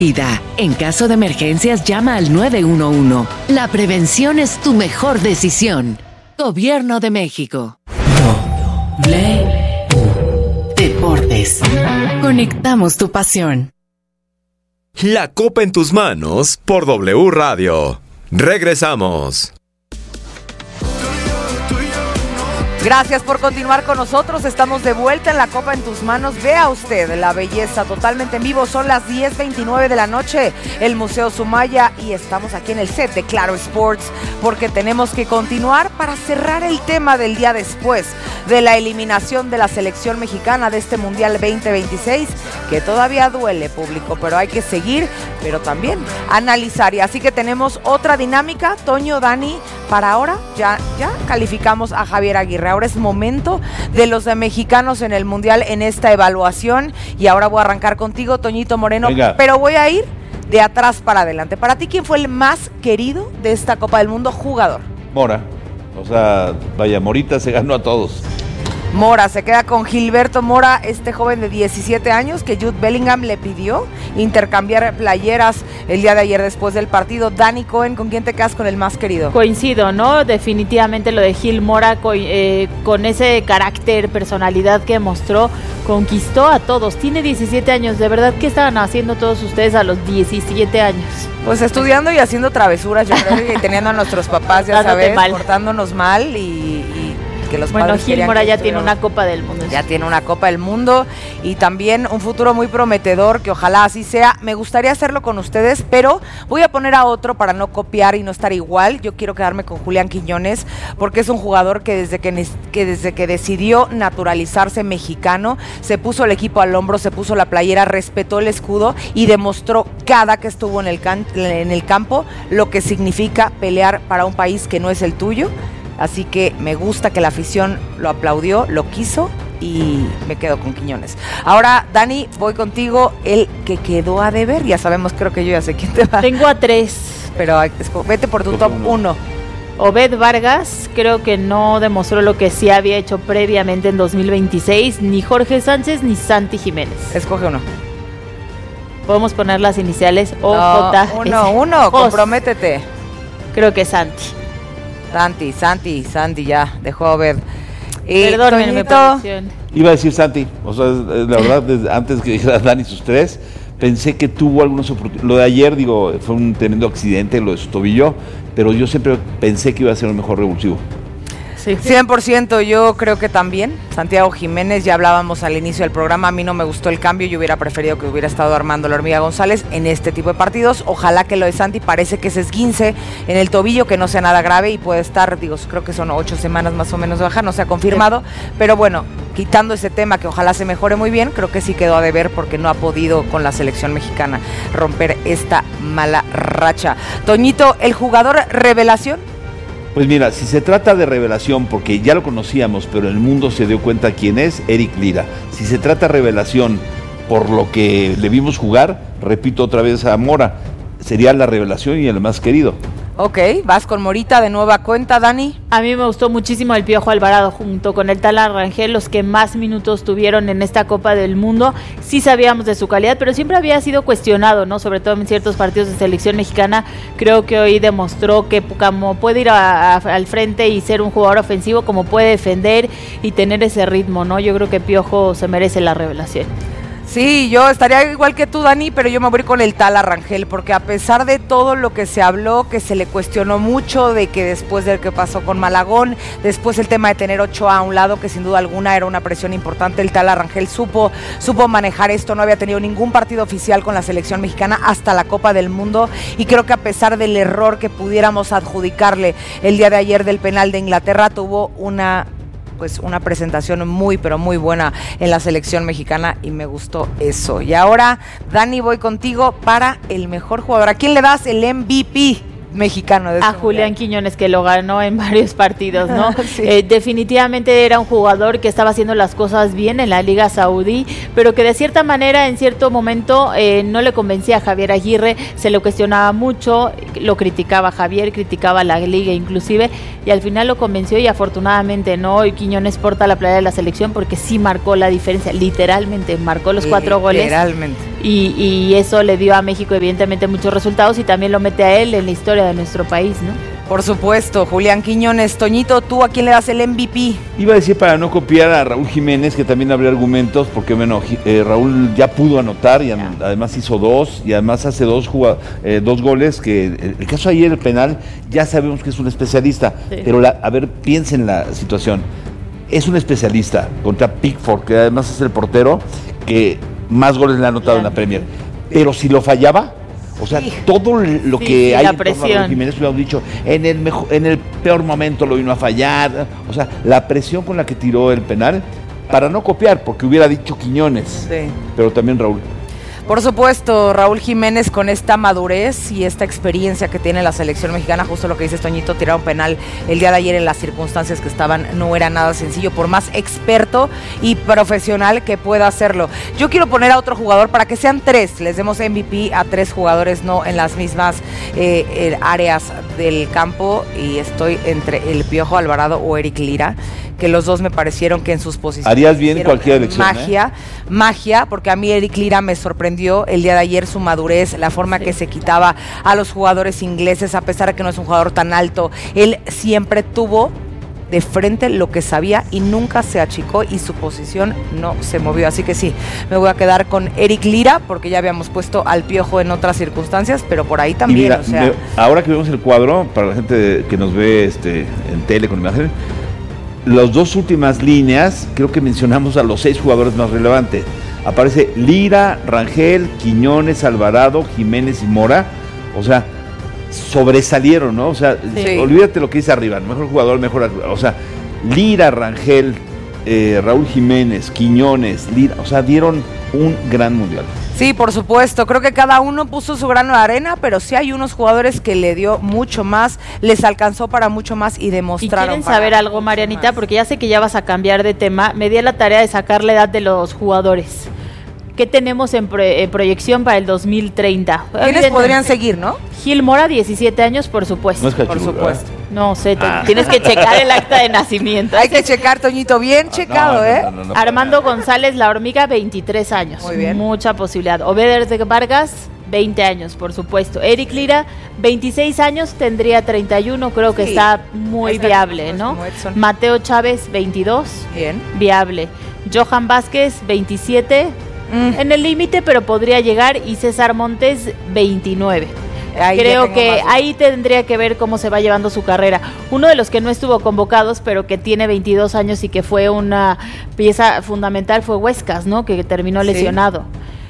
En caso de emergencias, llama al 911. La prevención es tu mejor decisión. Gobierno de México. Deportes. Conectamos tu pasión. La Copa en tus manos por W Radio. Regresamos. Gracias por continuar con nosotros. Estamos de vuelta en La Copa en tus manos. Vea usted la belleza totalmente en vivo. Son las 10:29 de la noche. El Museo Sumaya y estamos aquí en el set de Claro Sports porque tenemos que continuar para cerrar el tema del día después de la eliminación de la selección mexicana de este Mundial 2026, que todavía duele, público, pero hay que seguir, pero también analizar. Y así que tenemos otra dinámica, Toño, Dani, para ahora ya calificamos a Javier Aguirre. Ahora es momento de los mexicanos en el Mundial en esta evaluación y ahora voy a arrancar contigo, Toñito Moreno. Venga. Pero voy a ir de atrás para adelante. Para ti, ¿quién fue el más querido de esta Copa del Mundo jugador? Mora, o sea, vaya, Morita se ganó a todos. Mora, se queda con Gilberto Mora, este joven de 17 años que Jude Bellingham le pidió intercambiar playeras el día de ayer después del partido. Dani Cohen, ¿con quién te quedas con el más querido? Coincido, ¿no? Definitivamente lo de Gil Mora, con ese carácter, personalidad que mostró, conquistó a todos. Tiene 17 años, de verdad, ¿qué estaban haciendo todos ustedes a los 17 años? Pues estudiando y haciendo travesuras, yo creo, y teniendo a nuestros papás, ya sabes, portándonos mal y que los bueno, padres Gil Mora ya tiene una Copa del Mundo. Ya tiene una Copa del Mundo y también un futuro muy prometedor, que ojalá así sea. Me gustaría hacerlo con ustedes, pero voy a poner a otro para no copiar y no estar igual. Yo quiero quedarme con Julián Quiñones, porque es un jugador que desde que decidió naturalizarse mexicano, se puso el equipo al hombro, se puso la playera, respetó el escudo y demostró cada que estuvo en el campo lo que significa pelear para un país que no es el tuyo. Así que me gusta que la afición lo aplaudió, lo quiso y me quedo con Quiñones. Ahora, Dani, voy contigo. El que quedó a deber, ya sabemos, creo que yo ya sé quién te va. Tengo a 3. Pero vete por tu top 1. Obed Vargas, creo que no demostró lo que sí había hecho previamente en 2026, ni Jorge Sánchez ni Santi Jiménez. Escoge uno. Podemos poner las iniciales OJ. Uno, comprométete. Creo que Santi. Santi, ya, dejó a ver. Perdónenme, producción. Iba a decir Santi, o sea, la verdad, antes que dijera Dani sus 3, pensé que tuvo algunas oportunidades. Lo de ayer, fue un tremendo accidente, lo de su tobillo, pero yo siempre pensé que iba a ser un mejor revulsivo. Sí. 100%, yo creo que también. Santiago Jiménez, ya hablábamos al inicio del programa, a mí no me gustó el cambio, yo hubiera preferido que hubiera estado Armando La Hormiga González en este tipo de partidos. Ojalá que lo de Santi parece que es esguince en el tobillo, que no sea nada grave y puede estar, creo que son 8 semanas más o menos de baja, no se ha confirmado, pero bueno, quitando ese tema que ojalá se mejore muy bien, creo que sí quedó a deber porque no ha podido con la selección mexicana romper esta mala racha. Toñito, ¿el jugador revelación? Pues mira, si se trata de revelación, porque ya lo conocíamos, pero el mundo se dio cuenta quién es, Eric Lira. Si se trata de revelación por lo que le vimos jugar, repito otra vez a Mora, sería la revelación y el más querido. Ok, vas con Morita de nueva cuenta, Dani. A mí me gustó muchísimo el Piojo Alvarado junto con el Tala Rangel, los que más minutos tuvieron en esta Copa del Mundo. Sí sabíamos de su calidad, pero siempre había sido cuestionado, ¿no? Sobre todo en ciertos partidos de selección mexicana. Creo que hoy demostró que como puede ir al frente y ser un jugador ofensivo, como puede defender y tener ese ritmo, ¿no? Yo creo que Piojo se merece la revelación. Sí, yo estaría igual que tú, Dani, pero yo me voy con el Tala Rangel, porque a pesar de todo lo que se habló, que se le cuestionó mucho, de que después de lo que pasó con Malagón, después el tema de tener Ochoa a un lado, que sin duda alguna era una presión importante, el Tala Rangel supo manejar esto, no había tenido ningún partido oficial con la selección mexicana hasta la Copa del Mundo, y creo que a pesar del error que pudiéramos adjudicarle el día de ayer del penal de Inglaterra, tuvo una presentación muy, pero muy buena en la selección mexicana y me gustó eso. Y ahora, Dani, voy contigo para el mejor jugador. ¿A quién le das el MVP mexicano? A Julián Quiñones, que lo ganó en varios partidos, ¿no? Sí. Definitivamente era un jugador que estaba haciendo las cosas bien en la Liga Saudí, pero que de cierta manera, en cierto momento, no le convencía a Javier Aguirre, se lo cuestionaba mucho, lo criticaba Javier, criticaba la Liga inclusive, y al final lo convenció y afortunadamente, ¿no? Y Quiñones porta la playera de la selección porque sí marcó la diferencia, literalmente marcó los 4 goles. Literalmente. y eso le dio a México evidentemente muchos resultados y también lo mete a él en la historia de nuestro país, ¿no? Por supuesto, Julián Quiñones. Toñito, ¿tú a quién le das el MVP? Iba a decir para no copiar a Raúl Jiménez, que también habría argumentos, porque bueno, Raúl ya pudo anotar y además hizo 2, y además hace 2 goles, que el caso de ayer, el penal, ya sabemos que es un especialista, sí. Pero a ver, piensen la situación. Es un especialista contra Pickford, que además es el portero que más goles le ha anotado en la Premier. Pero si lo fallaba, o sea, sí, todo lo que hay en torno a Raúl Jiménez, lo hemos dicho, en el peor momento lo vino a fallar. O sea, la presión con la que tiró el penal, para no copiar, porque hubiera dicho Quiñones, sí, pero también Raúl. Por supuesto, Raúl Jiménez, con esta madurez y esta experiencia que tiene la selección mexicana, justo lo que dices, Toñito, tirar un penal el día de ayer en las circunstancias que estaban, no era nada sencillo, por más experto y profesional que pueda hacerlo. Yo quiero poner a otro jugador para que sean 3, les demos MVP a 3 jugadores, no en las mismas áreas del campo, y estoy entre el Piojo Alvarado o Eric Lira, que los dos me parecieron que en sus posiciones harías bien cualquier elección, magia, porque a mí Eric Lira me sorprendió el día de ayer, su madurez, la forma que se quitaba a los jugadores ingleses, a pesar de que no es un jugador tan alto, él siempre tuvo de frente lo que sabía y nunca se achicó y su posición no se movió, así que sí, me voy a quedar con Eric Lira, porque ya habíamos puesto al Piojo en otras circunstancias, pero por ahí también, mira, o sea... Ahora que vemos el cuadro, para la gente que nos ve en tele con imagen, las 2 últimas líneas, creo que mencionamos a los 6 jugadores más relevantes. Aparece Lira, Rangel, Quiñones, Alvarado, Jiménez y Mora. O sea, sobresalieron, ¿no? O sea, sí, olvídate lo que dice arriba, mejor jugador, mejor... O sea, Lira, Rangel, Raúl Jiménez, Quiñones, Lira, o sea, dieron un gran mundial. Sí, por supuesto, creo que cada uno puso su grano de arena, pero sí hay unos jugadores que le dio mucho más, les alcanzó para mucho más y demostraron. ¿Y quieren saber algo, Marianita? Porque ya sé que ya vas a cambiar de tema, me di a la tarea de sacar la edad de los jugadores. ¿Qué tenemos en proyección para el 2030? ¿Quiénes podrían seguir, no? Gil Mora, 17 años, por supuesto. No es cachudo, por supuesto. No sé, tienes que checar el acta de nacimiento. Hay que checar, Toñito, bien checado, no, Armando González, La Hormiga, 23 años. Muy bien. Mucha posibilidad. Obeder de Vargas, 20 años, por supuesto. Eric Lira, 26 años, tendría 31, creo que sí, está muy viable, ¿no? Mateo Chávez, 22. Bien. Viable. Johan Vázquez, 27. En el límite, pero podría llegar, y César Montes, 29. Creo que ahí tendría que ver cómo se va llevando su carrera. Uno de los que no estuvo convocados, pero que tiene 22 años y que fue una pieza fundamental, fue Huescas, ¿no? Que terminó lesionado.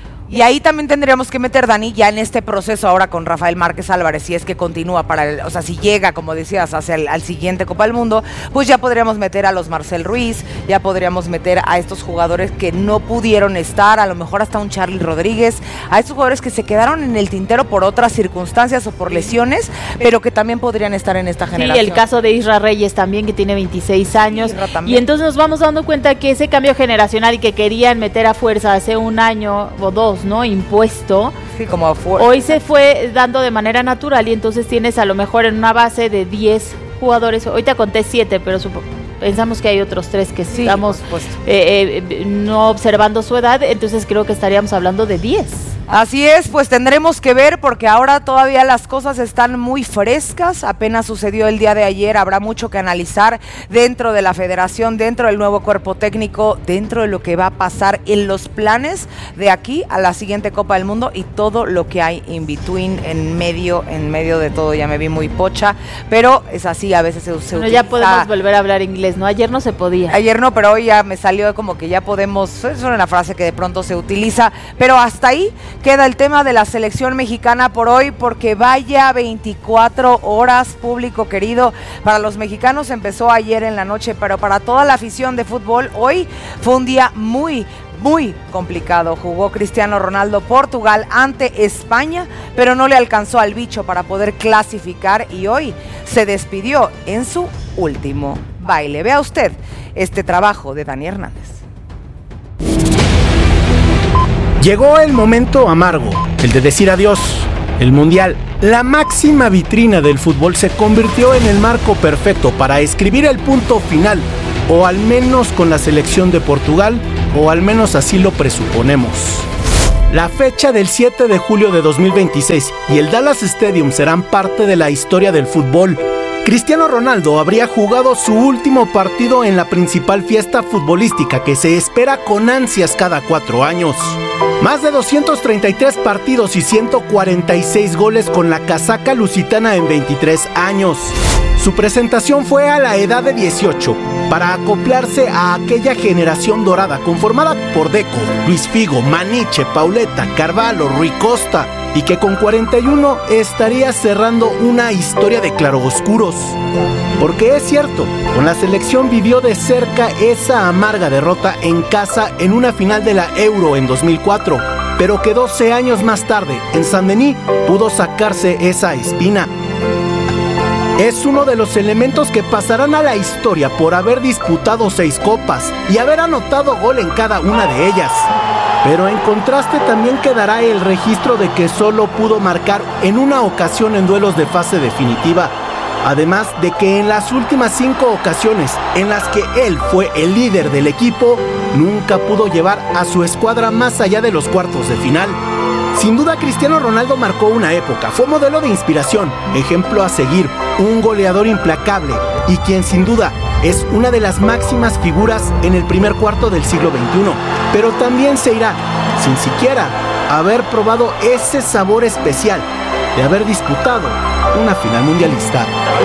Y ahí también tendríamos que meter, Dani, ya en este proceso ahora con Rafael Márquez Álvarez, si es que continúa o sea, si llega, como decías, hacia al siguiente Copa del Mundo, pues ya podríamos meter a los Marcel Ruiz, ya podríamos meter a estos jugadores que no pudieron estar, a lo mejor hasta un Charly Rodríguez, a estos jugadores que se quedaron en el tintero por otras circunstancias o por lesiones, pero que también podrían estar en esta generación. Sí, el caso de Isra Reyes también, que tiene 26 años, y entonces nos vamos dando cuenta que ese cambio generacional y que querían meter a fuerza hace un año o 2, ¿no? Impuesto. Sí, como hoy se fue dando de manera natural, y entonces tienes a lo mejor en una base de 10 jugadores, hoy te conté 7, pero pensamos que hay otros 3 que sí, estamos no observando su edad, entonces creo que estaríamos hablando de 10. Así es, pues tendremos que ver, porque ahora todavía las cosas están muy frescas, apenas sucedió el día de ayer, habrá mucho que analizar dentro de la federación, dentro del nuevo cuerpo técnico, dentro de lo que va a pasar en los planes de aquí a la siguiente Copa del Mundo y todo lo que hay in between, en medio de todo. Ya me vi muy pocha, pero es así, a veces se utiliza. Ya podemos volver a hablar inglés, ¿no? Ayer no se podía. Ayer no, pero hoy ya me salió como que ya podemos, es una frase que de pronto se utiliza, pero hasta ahí queda el tema de la selección mexicana por hoy, porque vaya 24 horas, público querido. Para los mexicanos empezó ayer en la noche, pero para toda la afición de fútbol hoy fue un día muy complicado. Jugó Cristiano Ronaldo Portugal ante España, pero no le alcanzó al bicho para poder clasificar, y hoy se despidió en su último baile. Vea usted este trabajo de Dani Hernández. Llegó el momento amargo, el de decir adiós. El Mundial, la máxima vitrina del fútbol, se convirtió en el marco perfecto para escribir el punto final, o al menos con la selección de Portugal, o al menos así lo presuponemos. La fecha del 7 de julio de 2026 y el Dallas Stadium serán parte de la historia del fútbol. Cristiano Ronaldo habría jugado su último partido en la principal fiesta futbolística que se espera con ansias cada 4 años. Más de 233 partidos y 146 goles con la casaca lusitana en 23 años. Su presentación fue a la edad de 18, para acoplarse a aquella generación dorada conformada por Deco, Luis Figo, Maniche, Pauleta, Carvalho, Rui Costa, y que con 41 estaría cerrando una historia de claroscuros. Porque es cierto, con la selección vivió de cerca esa amarga derrota en casa en una final de la Euro en 2004, pero que 12 años más tarde, en Saint-Denis, pudo sacarse esa espina. Es uno de los elementos que pasarán a la historia por haber disputado 6 copas y haber anotado gol en cada una de ellas. Pero en contraste también quedará el registro de que solo pudo marcar en una ocasión en duelos de fase definitiva. Además de que en las últimas 5 ocasiones en las que él fue el líder del equipo, nunca pudo llevar a su escuadra más allá de los cuartos de final. Sin duda, Cristiano Ronaldo marcó una época, fue modelo de inspiración, ejemplo a seguir, un goleador implacable y quien sin duda es una de las máximas figuras en el primer cuarto del siglo XXI, pero también se irá, sin siquiera haber probado ese sabor especial de haber disputado una final mundialista.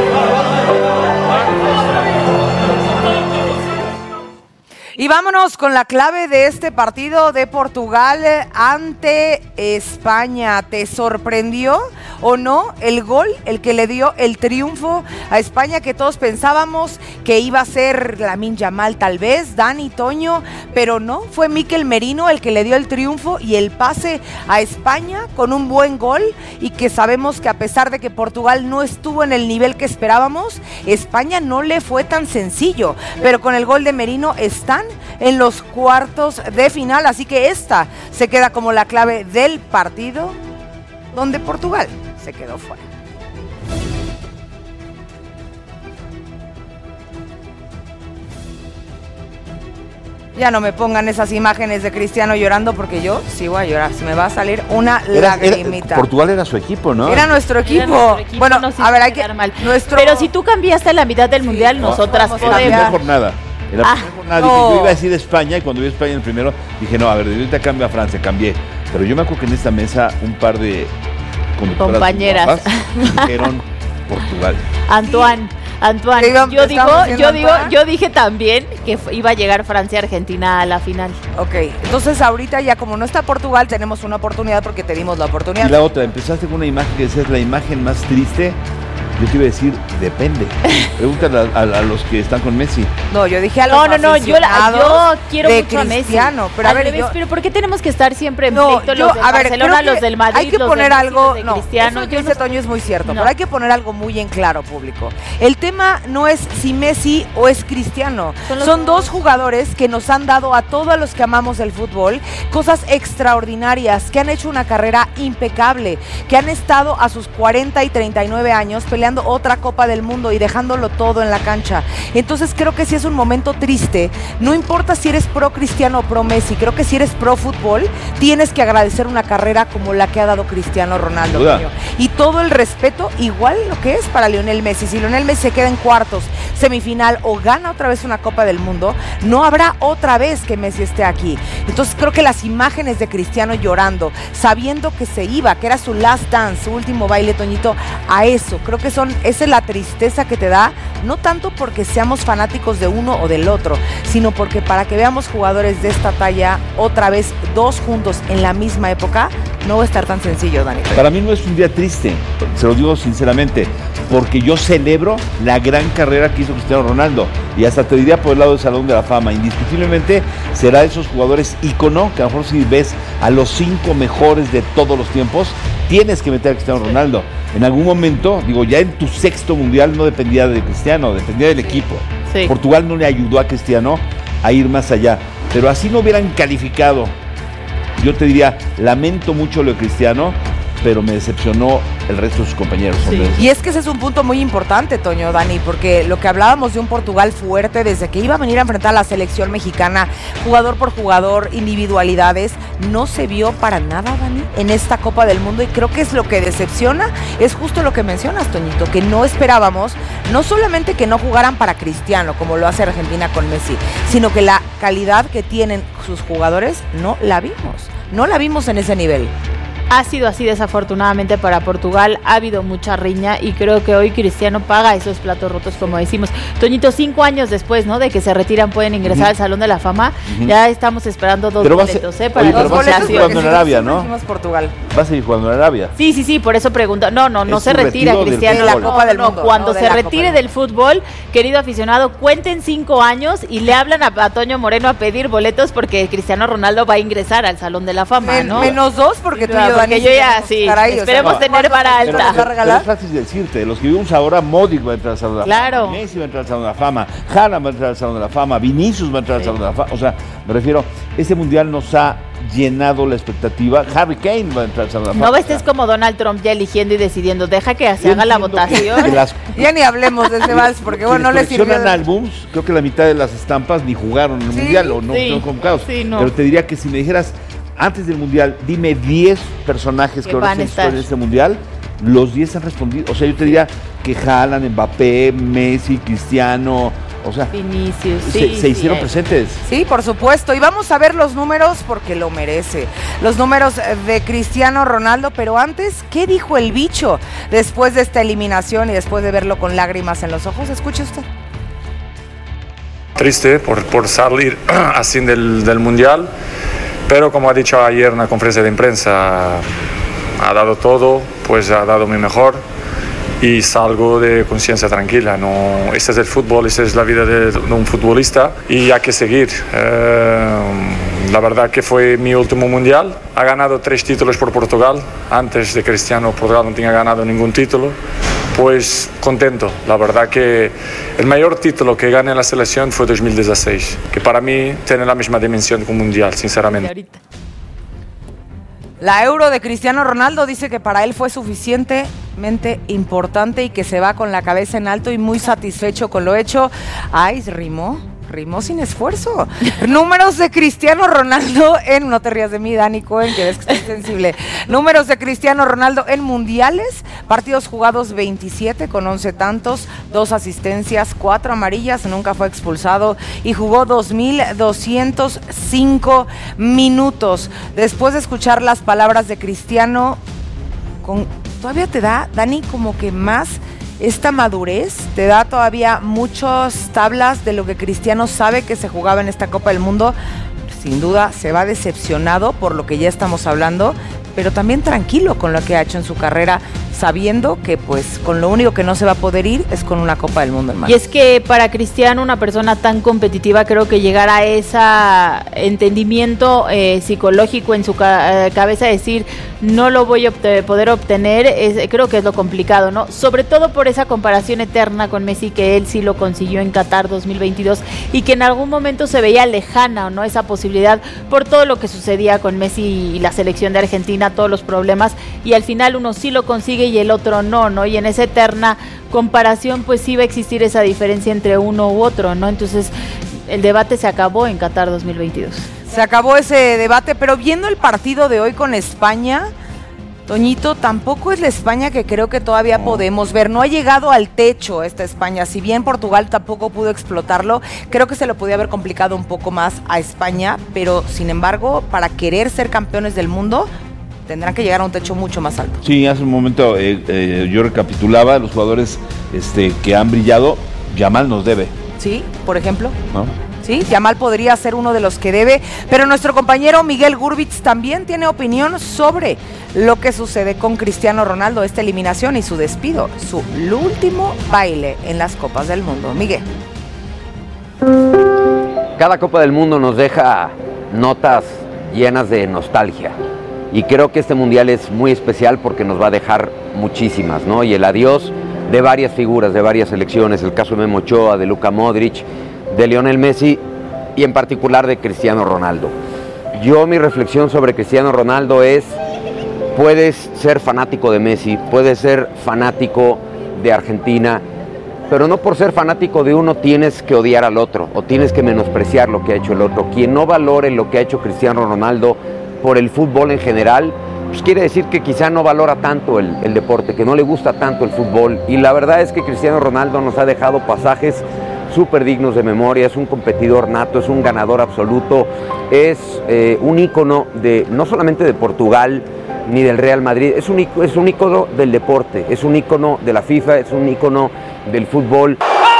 Y vámonos con la clave de este partido de Portugal ante España. ¿Te sorprendió o no el gol, el que le dio el triunfo a España, que todos pensábamos que iba a ser Lamine Yamal tal vez, Dani, Toño, pero no, fue Mikel Merino el que le dio el triunfo y el pase a España con un buen gol, y que sabemos que a pesar de que Portugal no estuvo en el nivel que esperábamos, España no le fue tan sencillo, pero con el gol de Merino están en los cuartos de final, así que esta se queda como la clave del partido donde Portugal se quedó fuera. Ya no me pongan esas imágenes de Cristiano llorando, porque yo sí voy a llorar, se me va a salir una lagrimita. Portugal era su equipo, ¿no? Era nuestro equipo. Bueno, no, sí, a ver, hay que mal. Pero si tú cambiaste la mitad del mundial, nosotras podemos Era la cambiar. primera jornada. En la primera jornada dije, yo iba a decir España, y cuando vi España en el primero, dije, no, a ver, de ahorita cambio a Francia, cambié. Pero yo me acuerdo que en esta mesa un par de compañeras guapas dijeron Portugal. Antoine, yo dije también que iba a llegar Francia-Argentina a la final. Ok, entonces ahorita ya como no está Portugal, tenemos una oportunidad porque te dimos la oportunidad. Y la otra, empezaste con una imagen que decías, la imagen más triste. Yo te iba a decir, depende. Pregúntale a los que están con Messi. No, yo dije a los yo quiero mucho a Messi. Pero a ver, pero ¿por qué tenemos que estar siempre en no, pleito los de Barcelona, los del Madrid, hay que los poner de Messi, algo, los de Cristiano? Eso que dice Toño es muy cierto, pero hay que poner algo muy en claro, público. El tema no es si Messi o es Cristiano. Son dos jugadores que nos han dado a todos los que amamos el fútbol cosas extraordinarias, que han hecho una carrera impecable, que han estado a sus 40 y 39 años peleando otra Copa del Mundo y dejándolo todo en la cancha. Entonces creo que sí es un momento triste. No importa si eres pro Cristiano o pro Messi, creo que si eres pro fútbol tienes que agradecer una carrera como la que ha dado Cristiano Ronaldo. Y todo el respeto, igual lo que es para Lionel Messi. Si Lionel Messi se queda en cuartos, semifinal o gana otra vez una Copa del Mundo, no habrá otra vez que Messi esté aquí. Entonces creo que las imágenes de Cristiano llorando, sabiendo que se iba, que era su last dance, su último baile, Toñito, a eso, creo que esa es la tristeza que te da, no tanto porque seamos fanáticos de uno o del otro, sino porque para que veamos jugadores de esta talla otra vez, dos juntos en la misma época, no va a estar tan sencillo, Dani. Para mí no es un día triste, se lo digo sinceramente, porque yo celebro la gran carrera que hizo Cristiano Ronaldo, y hasta te diría por el lado del Salón de la Fama. Indiscutiblemente será de esos jugadores ícono, que a lo mejor si ves a los 5 mejores de todos los tiempos, tienes que meter a Cristiano Ronaldo. En algún momento, digo, ya en tu 6º mundial no dependía de Cristiano, dependía del equipo. Sí. Portugal no le ayudó a Cristiano a ir más allá, pero así no hubieran calificado. Yo te diría, lamento mucho lo de Cristiano, pero me decepcionó el resto de sus compañeros. Sí. Y es que ese es un punto muy importante, Toño, Dani, porque lo que hablábamos de un Portugal fuerte desde que iba a venir a enfrentar a la selección mexicana, jugador por jugador, individualidades, no se vio para nada, Dani, en esta Copa del Mundo, y creo que es lo que decepciona, es justo lo que mencionas, Toñito, que no esperábamos, no solamente que no jugaran para Cristiano, como lo hace Argentina con Messi, sino que la calidad que tienen sus jugadores no la vimos en ese nivel. Ha sido así desafortunadamente para Portugal, ha habido mucha riña y creo que hoy Cristiano paga esos platos rotos, como decimos. Toñito, 5 años después, ¿no?, de que se retiran, pueden ingresar al Salón de la Fama. Ya estamos esperando 2 boletos, para dos boletos jugando en Arabia, ¿no? Portugal. Va a seguir jugando en Arabia. Sí, por eso pregunto. No se retira Cristiano. La Copa del Mundo, cuando se retire del fútbol, querido aficionado, cuenten 5 años y le hablan a Toño Moreno a pedir boletos porque Cristiano Ronaldo va a ingresar al Salón de la Fama, ¿no? Menos 2 porque tú y yo, porque yo ya, sí, esperemos tener vara alta. Pero es fácil decirte, de los que vimos ahora, Modric va a entrar al Salón de la Fama, Messi va a entrar al Salón de la Fama, Haaland va a entrar al Salón de la Fama, Vinicius va a entrar al Salón de la Fama, o sea, me refiero, este Mundial nos ha llenado la expectativa. Harry Kane va a entrar al Salón de la Fama. No estés como Donald Trump ya eligiendo y decidiendo, deja que se haga la votación. Ya ni hablemos de ese vals, porque bueno, no les sirvió. Álbums, creo que la mitad de las estampas ni jugaron en el Mundial o no fueron convocados. Pero te diría que si me dijeras, antes del Mundial, dime 10 personajes que ahora están en este Mundial, los 10 han respondido. O sea, yo te diría que Haaland, Mbappé, Messi, Cristiano, o sea, Vinicius, se hicieron presentes. Sí, por supuesto. Y vamos a ver los números porque lo merece. Los números de Cristiano Ronaldo. Pero antes, ¿qué dijo el bicho después de esta eliminación y después de verlo con lágrimas en los ojos? Escuche usted. Triste por salir así del Mundial. Pero como ha dicho ayer en la conferencia de prensa, ha dado todo, pues ha dado mi mejor y salgo de conciencia tranquila. No, este es el fútbol, esta es la vida de un futbolista y hay que seguir. La verdad que fue mi último Mundial. Ha ganado 3 títulos por Portugal. Antes de Cristiano, Portugal no tenía ganado ningún título. Pues contento, la verdad que el mayor título que gané en la selección fue 2016, que para mí tiene la misma dimensión que un Mundial, sinceramente. La Euro de Cristiano Ronaldo dice que para él fue suficientemente importante y que se va con la cabeza en alto y muy satisfecho con lo hecho. Ay, rimó sin esfuerzo. Números de Cristiano Ronaldo no te rías de mí, Dani Cohen, que ves que estoy sensible. Números de Cristiano Ronaldo en mundiales, partidos jugados 27 con 11 tantos, 2 asistencias, 4 amarillas, nunca fue expulsado y jugó 2.205 minutos. Después de escuchar las palabras de Cristiano, todavía te da, Dani, como que más esta madurez, te da todavía muchas tablas de lo que Cristiano sabe que se jugaba en esta Copa del Mundo. Sin duda se va decepcionado por lo que ya estamos hablando, pero también tranquilo con lo que ha hecho en su carrera, sabiendo que pues con lo único que no se va a poder ir es con una Copa del Mundo en mano. Y es que para Cristiano, una persona tan competitiva, creo que llegar a ese entendimiento psicológico en su cabeza, decir no lo voy a poder obtener, creo que es lo complicado, ¿no? Sobre todo por esa comparación eterna con Messi, que él sí lo consiguió en Qatar 2022 y que en algún momento se veía lejana, ¿no?, esa posibilidad por todo lo que sucedía con Messi y la selección de Argentina, todos los problemas, y al final uno sí lo consigue y el otro no, y en esa eterna comparación pues sí va a existir esa diferencia entre uno u otro, ¿no? Entonces el debate se acabó en Qatar 2022. Se acabó ese debate, pero viendo el partido de hoy con España, Toñito, tampoco es la España que creo que todavía podemos ver. No ha llegado al techo esta España. Si bien Portugal tampoco pudo explotarlo, creo que se lo podía haber complicado un poco más a España, pero sin embargo, para querer ser campeones del mundo, tendrán que llegar a un techo mucho más alto. Sí, hace un momento yo recapitulaba los jugadores que han brillado. Yamal nos debe. Sí, por ejemplo. ¿No? Sí, Yamal podría ser uno de los que debe, pero nuestro compañero Miguel Gurbitz también tiene opinión sobre lo que sucede con Cristiano Ronaldo, esta eliminación y su despido, su último baile en las Copas del Mundo. Miguel. Cada Copa del Mundo nos deja notas llenas de nostalgia y creo que este Mundial es muy especial porque nos va a dejar muchísimas, ¿no? Y el adiós de varias figuras, de varias selecciones, el caso de Memo Ochoa, de Luka Modric, de Lionel Messi y en particular de Cristiano Ronaldo. Mi reflexión sobre Cristiano Ronaldo es puedes ser fanático de Messi, puedes ser fanático de Argentina, pero no por ser fanático de uno tienes que odiar al otro o tienes que menospreciar lo que ha hecho el otro. Quien no valore lo que ha hecho Cristiano Ronaldo por el fútbol en general, pues quiere decir que quizá no valora tanto el deporte, que no le gusta tanto el fútbol. Y la verdad es que Cristiano Ronaldo nos ha dejado pasajes súper dignos de memoria, es un competidor nato, es un ganador absoluto, es un ícono no solamente de Portugal ni del Real Madrid, es un ícono del deporte, es un ícono de la FIFA, es un ícono del fútbol.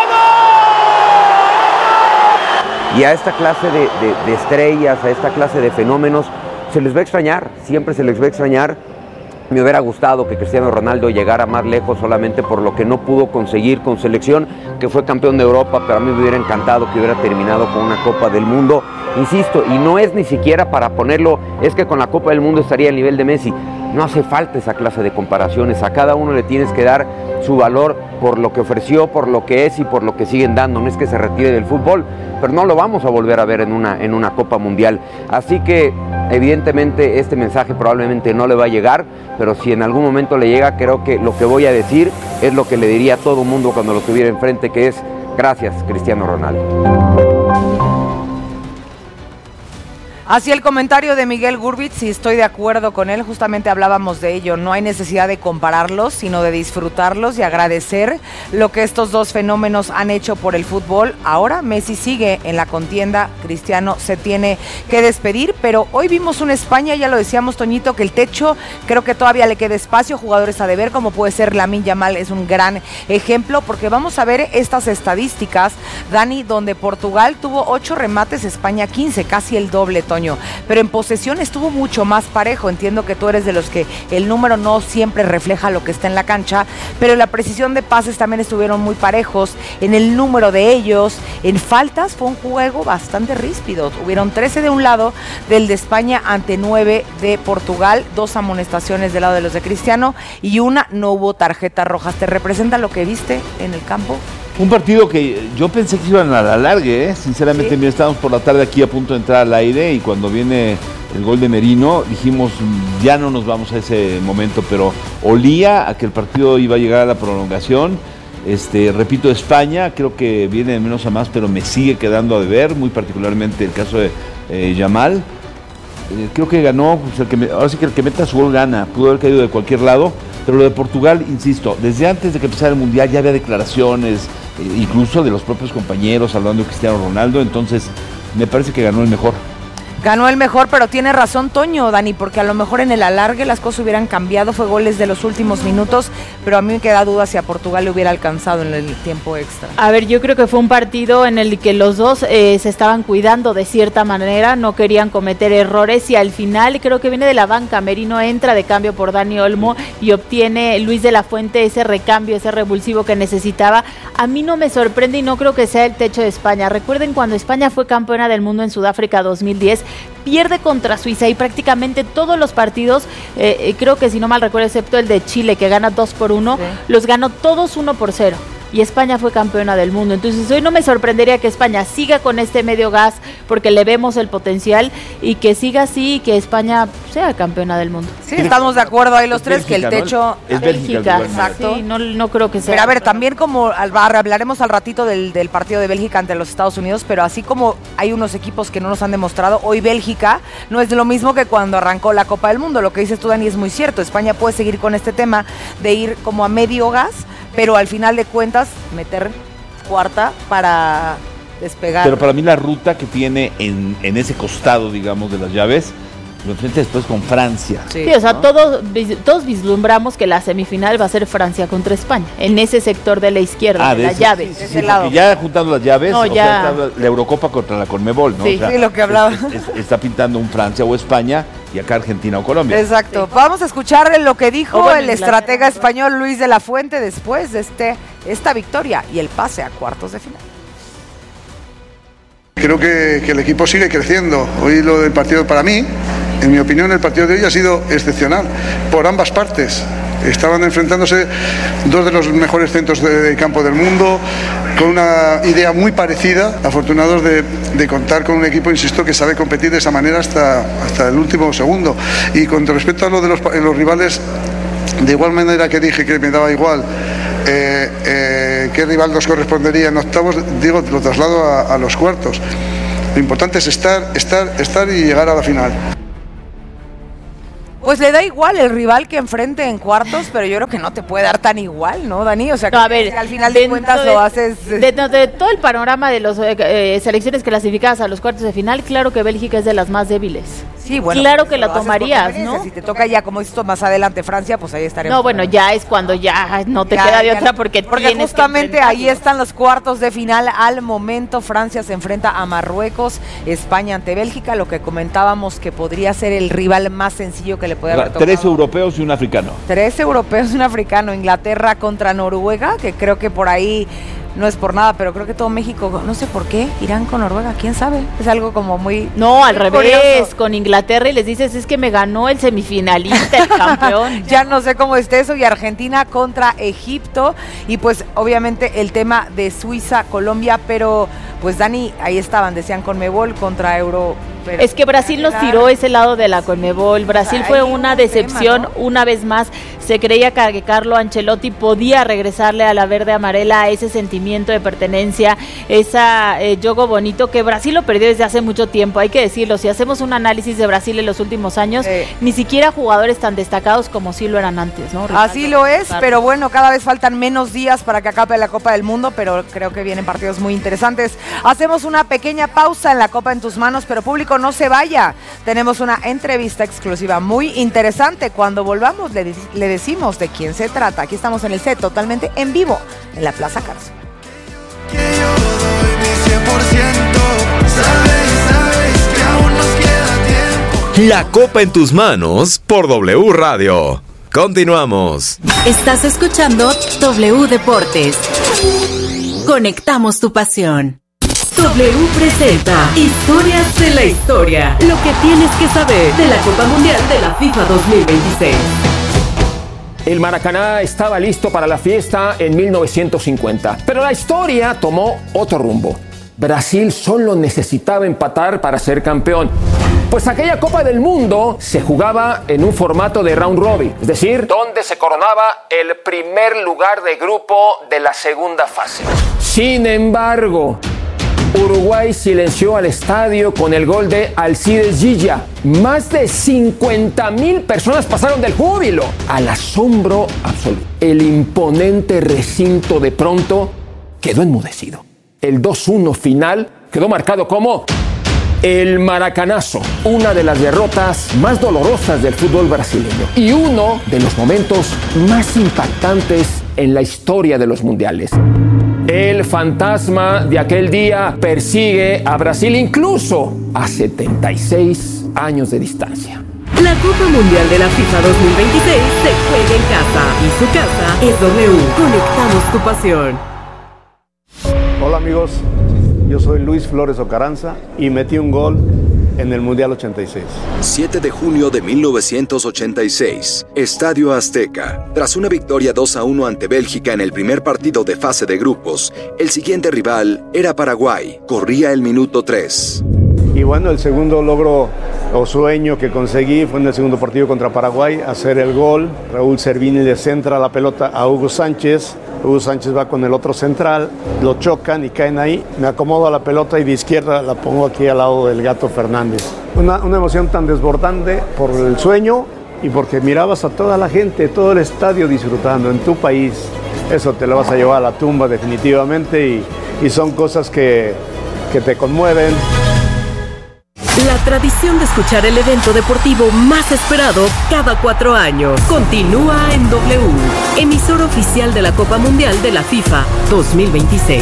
Y a esta clase de estrellas, a esta clase de fenómenos, se les va a extrañar, siempre se les va a extrañar. Me hubiera gustado que Cristiano Ronaldo llegara más lejos solamente por lo que no pudo conseguir con selección, que fue campeón de Europa, pero a mí me hubiera encantado que hubiera terminado con una Copa del Mundo. Insisto, y no es ni siquiera para ponerlo, es que con la Copa del Mundo estaría al nivel de Messi. No hace falta esa clase de comparaciones, a cada uno le tienes que dar su valor por lo que ofreció, por lo que es y por lo que siguen dando. No es que se retire del fútbol, pero no lo vamos a volver a ver en una Copa Mundial. Así que evidentemente este mensaje probablemente no le va a llegar, pero si en algún momento le llega, creo que lo que voy a decir es lo que le diría a todo mundo cuando lo tuviera enfrente, que es: gracias, Cristiano Ronaldo. Así el comentario de Miguel Gurbitz, y estoy de acuerdo con él, justamente hablábamos de ello, no hay necesidad de compararlos, sino de disfrutarlos y agradecer lo que estos dos fenómenos han hecho por el fútbol. Ahora Messi sigue en la contienda, Cristiano se tiene que despedir, pero hoy vimos una España, ya lo decíamos Toñito, que el techo creo que todavía le queda espacio, jugadores a deber, como puede ser Lamine Yamal, es un gran ejemplo, porque vamos a ver estas estadísticas, Dani, donde Portugal tuvo 8 remates, España 15, casi el doble, Toño. Pero en posesión estuvo mucho más parejo. Entiendo que tú eres de los que el número no siempre refleja lo que está en la cancha, pero en la precisión de pases también estuvieron muy parejos, en el número de ellos, en faltas fue un juego bastante ríspido. Hubieron 13 de un lado del de España ante 9 de Portugal, 2 amonestaciones del lado de los de Cristiano y una no hubo tarjetas rojas. ¿Te representa lo que viste en el campo? Un partido que yo pensé que iban a la larga, sinceramente. Sí. Mira, estábamos por la tarde aquí a punto de entrar al aire y cuando viene el gol de Merino dijimos ya no nos vamos a ese momento, pero olía a que el partido iba a llegar a la prolongación. Repito, España creo que viene de menos a más, pero me sigue quedando a deber, muy particularmente el caso de Yamal. Creo que ganó, pues ahora sí que el que meta su gol gana, pudo haber caído de cualquier lado, pero lo de Portugal, insisto, desde antes de que empezara el Mundial ya había declaraciones, incluso de los propios compañeros hablando de Cristiano Ronaldo, entonces me parece que ganó el mejor. Ganó el mejor, pero tiene razón Toño, Dani, porque a lo mejor en el alargue las cosas hubieran cambiado, fue goles de los últimos minutos, pero a mí me queda duda si a Portugal le hubiera alcanzado en el tiempo extra. A ver, yo creo que fue un partido en el que los dos se estaban cuidando de cierta manera, no querían cometer errores y al final creo que viene de la banca, Merino entra de cambio por Dani Olmo y obtiene Luis de la Fuente ese recambio, ese revulsivo que necesitaba. A mí no me sorprende y no creo que sea el techo de España. Recuerden cuando España fue campeona del mundo en Sudáfrica 2010, pierde contra Suiza y prácticamente todos los partidos, creo que si no mal recuerdo, excepto el de Chile que gana 2-1, sí, los ganó todos 1-0. Y España fue campeona del mundo. Entonces hoy no me sorprendería que España siga con este medio gas porque le vemos el potencial y que siga así y que España sea campeona del mundo. Sí, estamos de acuerdo ahí los tres, Bélgica, que el techo... ¿no? Es Bélgica, exacto. Sí, no creo que sea. Pero a ver, también como hablaremos al ratito del partido de Bélgica ante los Estados Unidos, pero así como hay unos equipos que no nos han demostrado, hoy Bélgica no es lo mismo que cuando arrancó la Copa del Mundo. Lo que dices tú, Dani, es muy cierto. España puede seguir con este tema de ir como a medio gas, pero al final de cuentas meter cuarta para despegar. Pero para mí la ruta que tiene en ese costado, digamos, de las llaves, lo enfrenta después con Francia. Sí, o sea, ¿no? todos vislumbramos que la semifinal va a ser Francia contra España, en ese sector de la izquierda, de la llave. Sí, sí, lado. Ya juntando las llaves, no, ya... la Eurocopa contra la Conmebol, ¿no? Sí, o sea, sí, lo que hablaba. Está pintando un Francia o España y acá Argentina o Colombia. Exacto. Sí. Vamos a escuchar lo que dijo el estratega español Luis de la Fuente después de esta victoria y el pase a cuartos de final. Creo que el equipo sigue creciendo. Hoy lo del partido, para mí, en mi opinión, el partido de hoy ha sido excepcional por ambas partes. Estaban enfrentándose dos de los mejores centros de campo del mundo, con una idea muy parecida, afortunados de contar con un equipo, insisto, que sabe competir de esa manera hasta el último segundo. Y con respecto a lo de los rivales, de igual manera que dije que me daba igual qué rival nos correspondería en octavos, digo, lo traslado a los cuartos. Lo importante es estar y llegar a la final. Pues le da igual el rival que enfrente en cuartos, pero yo creo que no te puede dar tan igual, ¿no, Dani? O sea, no, a ver, al final de cuentas lo haces... De todo el panorama de las selecciones clasificadas a los cuartos de final, claro que Bélgica es de las más débiles. Sí, bueno, claro que la tomarías, ¿no? Si te toca ya, como esto más adelante Francia, pues ahí estaremos. No, bueno, ya es cuando ya no te queda de otra porque justamente ahí están los cuartos de final. Al momento Francia se enfrenta a Marruecos, España ante Bélgica, lo que comentábamos que podría ser el rival más sencillo que le puede haber tocado. 3 europeos y un africano. 3 europeos y un africano. Inglaterra contra Noruega, que creo que por ahí... No es por nada, pero creo que todo México, no sé por qué, Irán con Noruega, quién sabe. Es algo como muy... No, al revés, curioso. Con Inglaterra y les dices, es que me ganó el semifinalista, el campeón. Ya no sé cómo esté eso. Y Argentina contra Egipto. Y pues obviamente el tema de Suiza, Colombia, pero pues Dani, ahí estaban, decían Conmebol contra Euro... Pero es que Brasil nos tiró ese lado de la Conmebol. Brasil fue una decepción, tema, ¿no? Una vez más. Se creía que Carlo Ancelotti podía regresarle a la verde amarela ese sentimiento de pertenencia, esa juego bonito que Brasil lo perdió desde hace mucho tiempo, hay que decirlo. Si hacemos un análisis de Brasil en los últimos años, ni siquiera jugadores tan destacados como sí lo eran antes, ¿no? Ricardo, así lo es, pero bueno, cada vez faltan menos días para que acabe la Copa del Mundo, pero creo que vienen partidos muy interesantes. Hacemos una pequeña pausa en la Copa en tus manos, pero público, no se vaya. Tenemos una entrevista exclusiva muy interesante. Cuando volvamos le decimos de quién se trata. Aquí estamos en el set, totalmente en vivo, en la Plaza Carso. La Copa en tus manos por W Radio. Continuamos. Estás escuchando W Deportes. Conectamos tu pasión. W presenta Historias de la Historia. Lo que tienes que saber de la Copa Mundial de la FIFA 2026. El Maracaná estaba listo para la fiesta en 1950, pero la historia tomó otro rumbo. Brasil solo necesitaba empatar para ser campeón, pues aquella Copa del Mundo se jugaba en un formato de round robin, es decir, donde se coronaba el primer lugar de grupo de la segunda fase. Sin embargo, Uruguay silenció al estadio con el gol de Alcides Gilla. Más de 50,000 personas pasaron del júbilo al asombro absoluto. El imponente recinto de pronto quedó enmudecido. El 2-1 final quedó marcado como el Maracanazo, una de las derrotas más dolorosas del fútbol brasileño y uno de los momentos más impactantes en la historia de los mundiales. El fantasma de aquel día persigue a Brasil incluso a 76 años de distancia. La Copa Mundial de la FIFA 2026 se juega en casa y su casa es W. Conectamos tu pasión. Hola amigos, yo soy Luis Flores Ocaranza y metí un gol en el Mundial 86. 7 de junio de 1986, Estadio Azteca. Tras una victoria 2-1 ante Bélgica en el primer partido de fase de grupos, el siguiente rival era Paraguay. Corría el minuto 3. Y bueno, el segundo logro o sueño que conseguí fue en el segundo partido contra Paraguay, hacer el gol. Raúl Servini le centra la pelota a Hugo Sánchez. Hugo Sánchez va con el otro central, lo chocan y caen ahí. Me acomodo a la pelota y de izquierda la pongo aquí al lado del Gato Fernández. Una emoción tan desbordante por el sueño y porque mirabas a toda la gente, todo el estadio disfrutando en tu país. Eso te lo vas a llevar a la tumba definitivamente y son cosas que te conmueven. La tradición de escuchar el evento deportivo más esperado cada 4 años continúa en W, emisor oficial de la Copa Mundial de la FIFA 2026.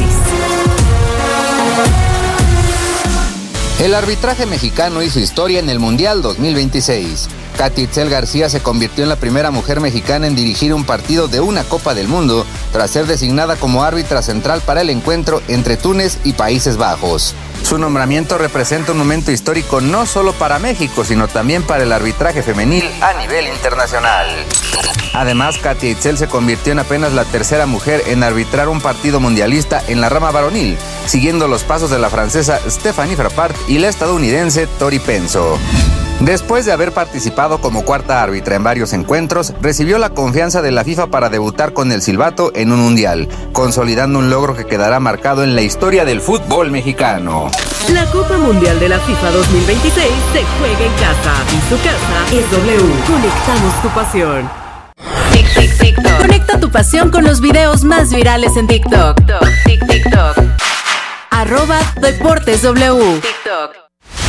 El arbitraje mexicano hizo historia en el Mundial 2026. Katy Itzel García se convirtió en la primera mujer mexicana en dirigir un partido de una Copa del Mundo, tras ser designada como árbitra central para el encuentro entre Túnez y Países Bajos. Su nombramiento representa un momento histórico no solo para México, sino también para el arbitraje femenil a nivel internacional. Además, Katy Itzel se convirtió en apenas la tercera mujer en arbitrar un partido mundialista en la rama varonil, siguiendo los pasos de la francesa Stéphanie Frappart y la estadounidense Tori Penso. Después de haber participado como cuarta árbitra en varios encuentros, recibió la confianza de la FIFA para debutar con el silbato en un mundial, consolidando un logro que quedará marcado en la historia del fútbol mexicano. La Copa Mundial de la FIFA 2026 se juega en casa y su casa es W. Conectamos tu pasión. TikTok. Conecta tu pasión con los videos más virales en TikTok. TikTok. @DeportesW. TikTok.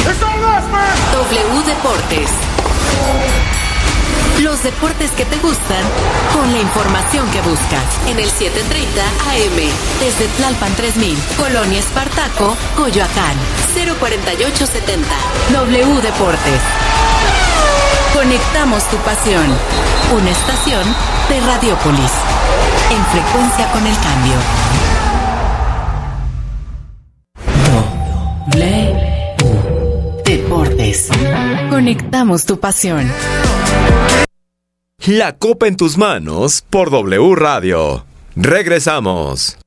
W Deportes. Los deportes que te gustan con la información que buscas. En el 7:30 AM. Desde Tlalpan 3000, Colonia Espartaco, Coyoacán. 04870. W Deportes. Conectamos tu pasión. Una estación de Radiopolis. En frecuencia con el cambio. Deportes. Conectamos tu pasión. La Copa en tus manos por W Radio. Regresamos.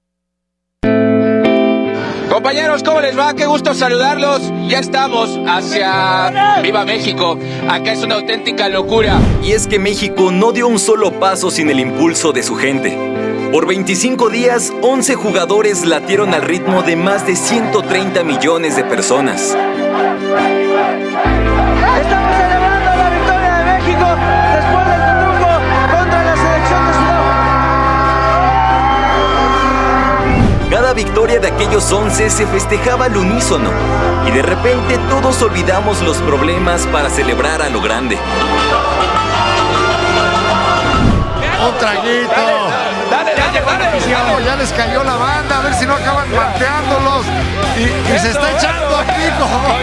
Compañeros, ¿cómo les va? Qué gusto saludarlos. Ya estamos hacia Viva México. Acá es una auténtica locura. Y es que México no dio un solo paso sin el impulso de su gente. Por 25 días, 11 jugadores latieron al ritmo de más de 130 millones de personas. Estamos celebrando la victoria de México después del triunfo contra la selección de Sudáfrica. Cada victoria de aquellos 11 se festejaba al unísono y de repente todos olvidamos los problemas para celebrar a lo grande. Un traguito. Dale. Ya les cayó la banda, a ver si no acaban manteándolos y se está echando a pico.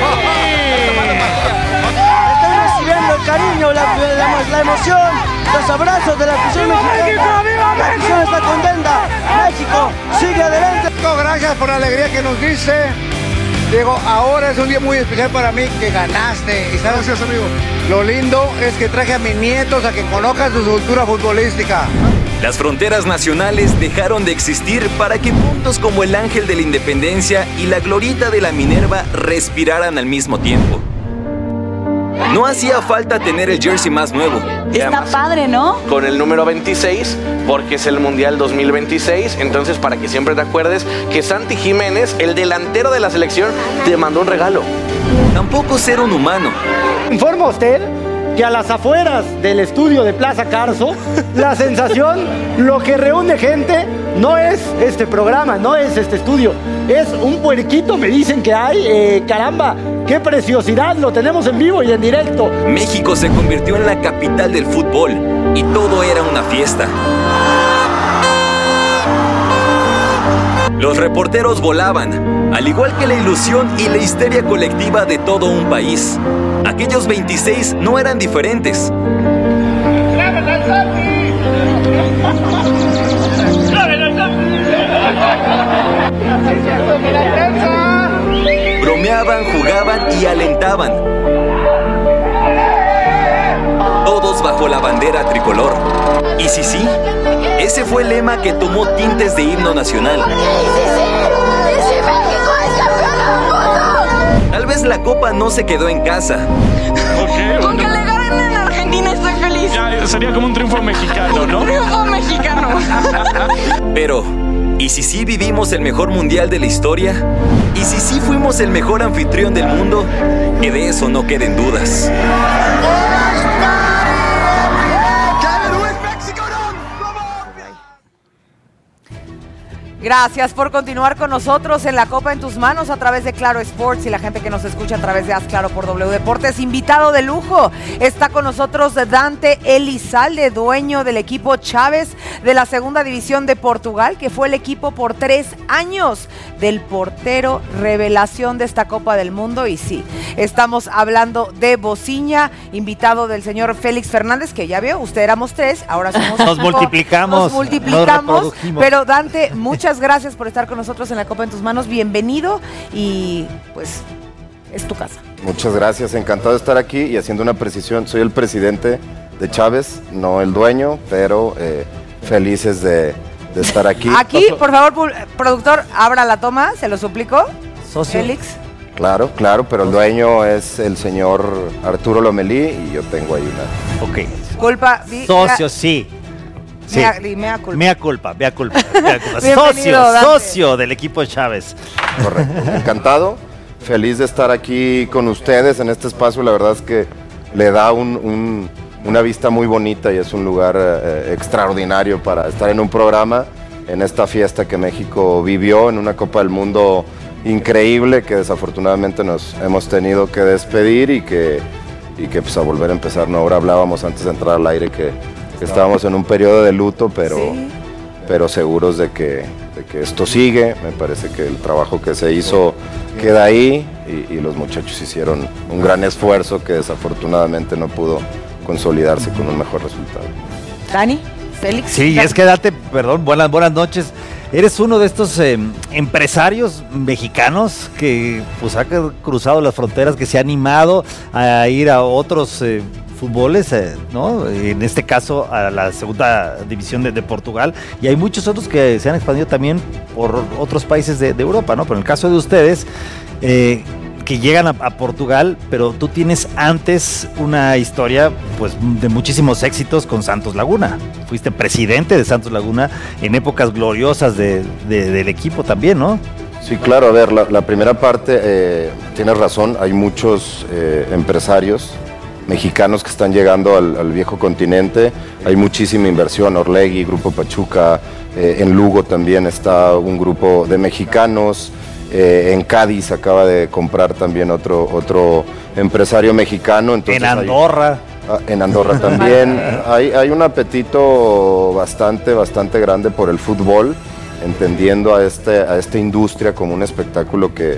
Estoy recibiendo el cariño, la emoción, los abrazos de la afición mexicana. La afición está contenta. México sigue adelante. Gracias por la alegría que nos diste. Diego, ahora es un día muy especial para mí que ganaste. ¿Y sabes? Gracias, amigo. Lo lindo es que traje a mis nietos a que conozcan su cultura futbolística. Las fronteras nacionales dejaron de existir para que puntos como el Ángel de la Independencia y la Glorieta de la Minerva respiraran al mismo tiempo. No hacía falta tener el jersey más nuevo. Está padre, ¿no? Con el número 26, porque es el Mundial 2026. Entonces, para que siempre te acuerdes que Santi Jiménez, el delantero de la selección, te mandó un regalo. Tampoco ser un humano. Informa usted que a las afueras del estudio de Plaza Carso, la sensación, lo que reúne gente, no es este programa, no es este estudio, es un puerquito, me dicen que hay, caramba, qué preciosidad, lo tenemos en vivo y en directo. México se convirtió en la capital del fútbol y todo era una fiesta. Los reporteros volaban, al igual que la ilusión y la histeria colectiva de todo un país. Aquellos 26 no eran diferentes. Bromeaban, jugaban y alentaban. Todos bajo la bandera tricolor. Y sí, ese fue el lema que tomó tintes de himno nacional. Tal vez la copa no se quedó en casa. Con que le ganen en Argentina estoy feliz. Ya, sería como un triunfo mexicano, ¿no? Un triunfo mexicano. Pero, ¿y si sí vivimos el mejor mundial de la historia? ¿Y si sí fuimos el mejor anfitrión del mundo? Que de eso no queden dudas. Gracias por continuar con nosotros en la Copa en tus manos a través de Claro Sports y la gente que nos escucha a través de Haz Claro por W Deportes. Invitado de lujo, está con nosotros Dante Elizalde, dueño del equipo Chaves de la segunda división de Portugal, que fue el equipo por 3 años del portero revelación de esta Copa del Mundo. Y sí, estamos hablando de Bociña, invitado del señor Félix Fernández, que ya vio, usted éramos 3, ahora somos Nos multiplicamos, pero Dante, muchas gracias por estar con nosotros en la Copa en tus manos, bienvenido y pues es tu casa. Muchas gracias, encantado de estar aquí y haciendo una precisión, soy el presidente de Chaves, no el dueño, pero felices de estar aquí. Aquí, por favor, productor, abra la toma, se lo suplico. Socio. Félix. Claro, pero el dueño es el señor Arturo Lomelí y yo tengo ahí una... Ok. Culpa. Socio, sí. Sí. Mea culpa. Mea culpa. Bienvenido, socio del equipo Chávez. Correcto, encantado, feliz de estar aquí con ustedes en este espacio, la verdad es que le da una vista muy bonita y es un lugar extraordinario para estar en un programa, en esta fiesta que México vivió, en una Copa del Mundo increíble que desafortunadamente nos hemos tenido que despedir y que pues a volver a empezar, ¿no? Ahora hablábamos antes de entrar al aire que estábamos en un periodo de luto, pero seguros de que esto sigue. Me parece que el trabajo que se hizo queda ahí y los muchachos hicieron un gran esfuerzo que desafortunadamente no pudo consolidarse con un mejor resultado. Dani, Félix. Sí, es que Dante, perdón, buenas noches. Eres uno de estos empresarios mexicanos que pues ha cruzado las fronteras, que se ha animado a ir a otros fútboles, ¿no? En este caso a la segunda división de Portugal, y hay muchos otros que se han expandido también por otros países de Europa, ¿no? Pero en el caso de ustedes, que llegan a Portugal, pero tú tienes antes una historia pues de muchísimos éxitos con Santos Laguna. Fuiste presidente de Santos Laguna en épocas gloriosas del equipo también, ¿no? Sí, claro, a ver, la primera parte, tienes razón, hay muchos empresarios mexicanos que están llegando al viejo continente, hay muchísima inversión, Orlegui, Grupo Pachuca, en Lugo también está un grupo de mexicanos, en Cádiz acaba de comprar también otro empresario mexicano. Entonces en Andorra. En Andorra también, hay un apetito bastante grande por el fútbol, entendiendo a esta industria como un espectáculo que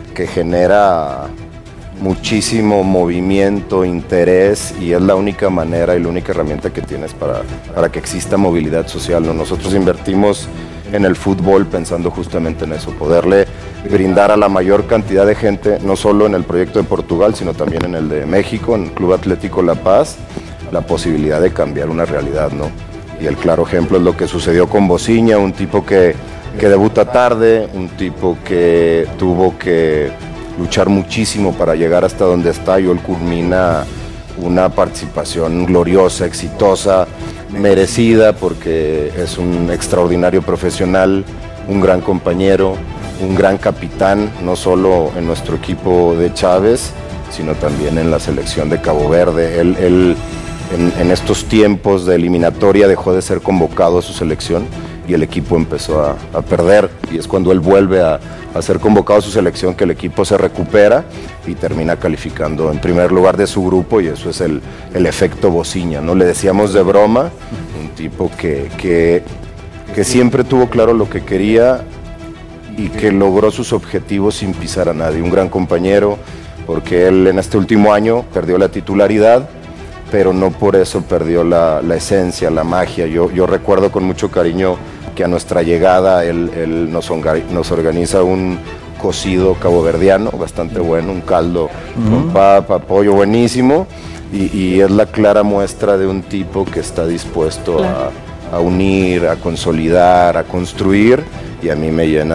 genera muchísimo movimiento, interés, y es la única manera y la única herramienta que tienes para que exista movilidad social, ¿no? Nosotros invertimos en el fútbol pensando justamente en eso, poderle brindar a la mayor cantidad de gente, no solo en el proyecto de Portugal, sino también en el de México, en el Club Atlético La Paz, la posibilidad de cambiar una realidad, ¿no? Y el claro ejemplo es lo que sucedió con Bociña, un tipo que debuta tarde, un tipo que tuvo que luchar muchísimo para llegar hasta donde está, y hoy culmina una participación gloriosa, exitosa, merecida, porque es un extraordinario profesional, un gran compañero, un gran capitán, no solo en nuestro equipo de Chávez, sino también en la selección de Cabo Verde. Él en estos tiempos de eliminatoria dejó de ser convocado a su selección y el equipo empezó a perder, y es cuando él vuelve a ser convocado a su selección que el equipo se recupera y termina calificando en primer lugar de su grupo, y eso es el efecto Bociña, ¿no? Le decíamos de broma, un tipo que siempre tuvo claro lo que quería y que logró sus objetivos sin pisar a nadie, un gran compañero, porque él en este último año perdió la titularidad, pero no por eso perdió la esencia, la magia. Yo recuerdo con mucho cariño que a nuestra llegada él nos organiza un cocido caboverdiano bastante bueno, un caldo con papa, pollo buenísimo, y es la clara muestra de un tipo que está dispuesto a unir, a consolidar, a construir, y a mí me llena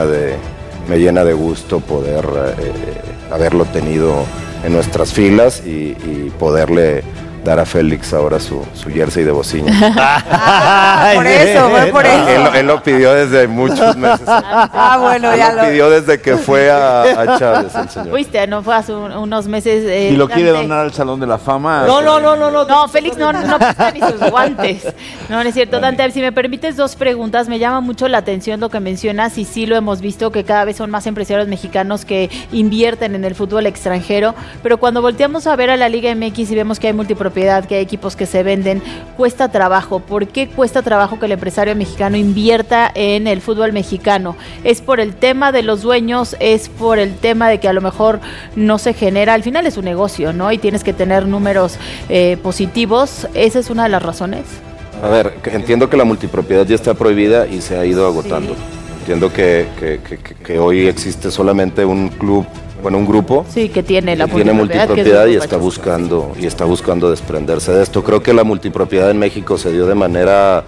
de gusto poder haberlo tenido en nuestras filas y poderle dar a Félix ahora su jersey de bocina. Por eso, fue por eso. Él lo pidió desde muchos meses. Bueno, él ya lo pidió desde que fue a Chávez, el señor. Fuiste, no fue hace unos meses. ¿Y lo quiere donar al Salón de la Fama? No, Félix no pisa ni sus guantes. No es cierto. Dante, si me permites 2 preguntas, me llama mucho la atención lo que mencionas y sí lo hemos visto que cada vez son más empresarios mexicanos que invierten en el fútbol extranjero, pero cuando volteamos a ver a la Liga MX y vemos que hay multipropiedad, que hay equipos que se venden, cuesta trabajo. ¿Por qué cuesta trabajo que el empresario mexicano invierta en el fútbol mexicano? ¿Es por el tema de los dueños? ¿Es por el tema de que a lo mejor no se genera? Al final es un negocio, ¿no? Y tienes que tener números positivos. ¿Esa es una de las razones? A ver, entiendo que la multipropiedad ya está prohibida y se ha ido agotando. Sí. Entiendo que hoy existe solamente un club, bueno, un grupo que tiene la multipropiedad y está buscando desprenderse de esto. Creo que la multipropiedad en México se dio de manera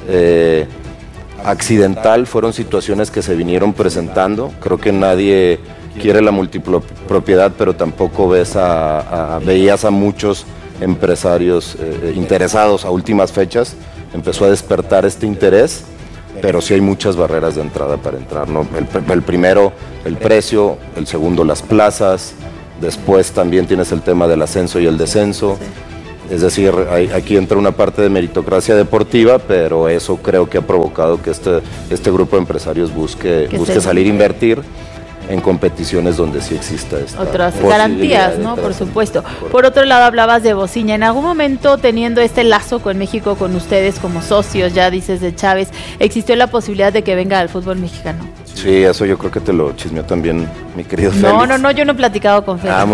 accidental, fueron situaciones que se vinieron presentando. Creo que nadie quiere la multipropiedad, pero tampoco veías a muchos empresarios interesados a últimas fechas. Empezó a despertar este interés, pero sí hay muchas barreras de entrada para entrar, ¿no? El primero, el precio; el segundo, las plazas; después también tienes el tema del ascenso y el descenso. Es decir, aquí entra una parte de meritocracia deportiva, pero eso creo que ha provocado que este grupo de empresarios busque salir a invertir en competiciones donde sí exista esta otras garantías, ¿no? Por supuesto. Por otro lado, hablabas de Bociña. En algún momento, teniendo este lazo con México, con ustedes como socios, ya dices de Chávez, ¿existió la posibilidad de que venga al fútbol mexicano? Sí, eso yo creo que te lo chismeó también mi querido Félix. No, yo no he platicado con Félix.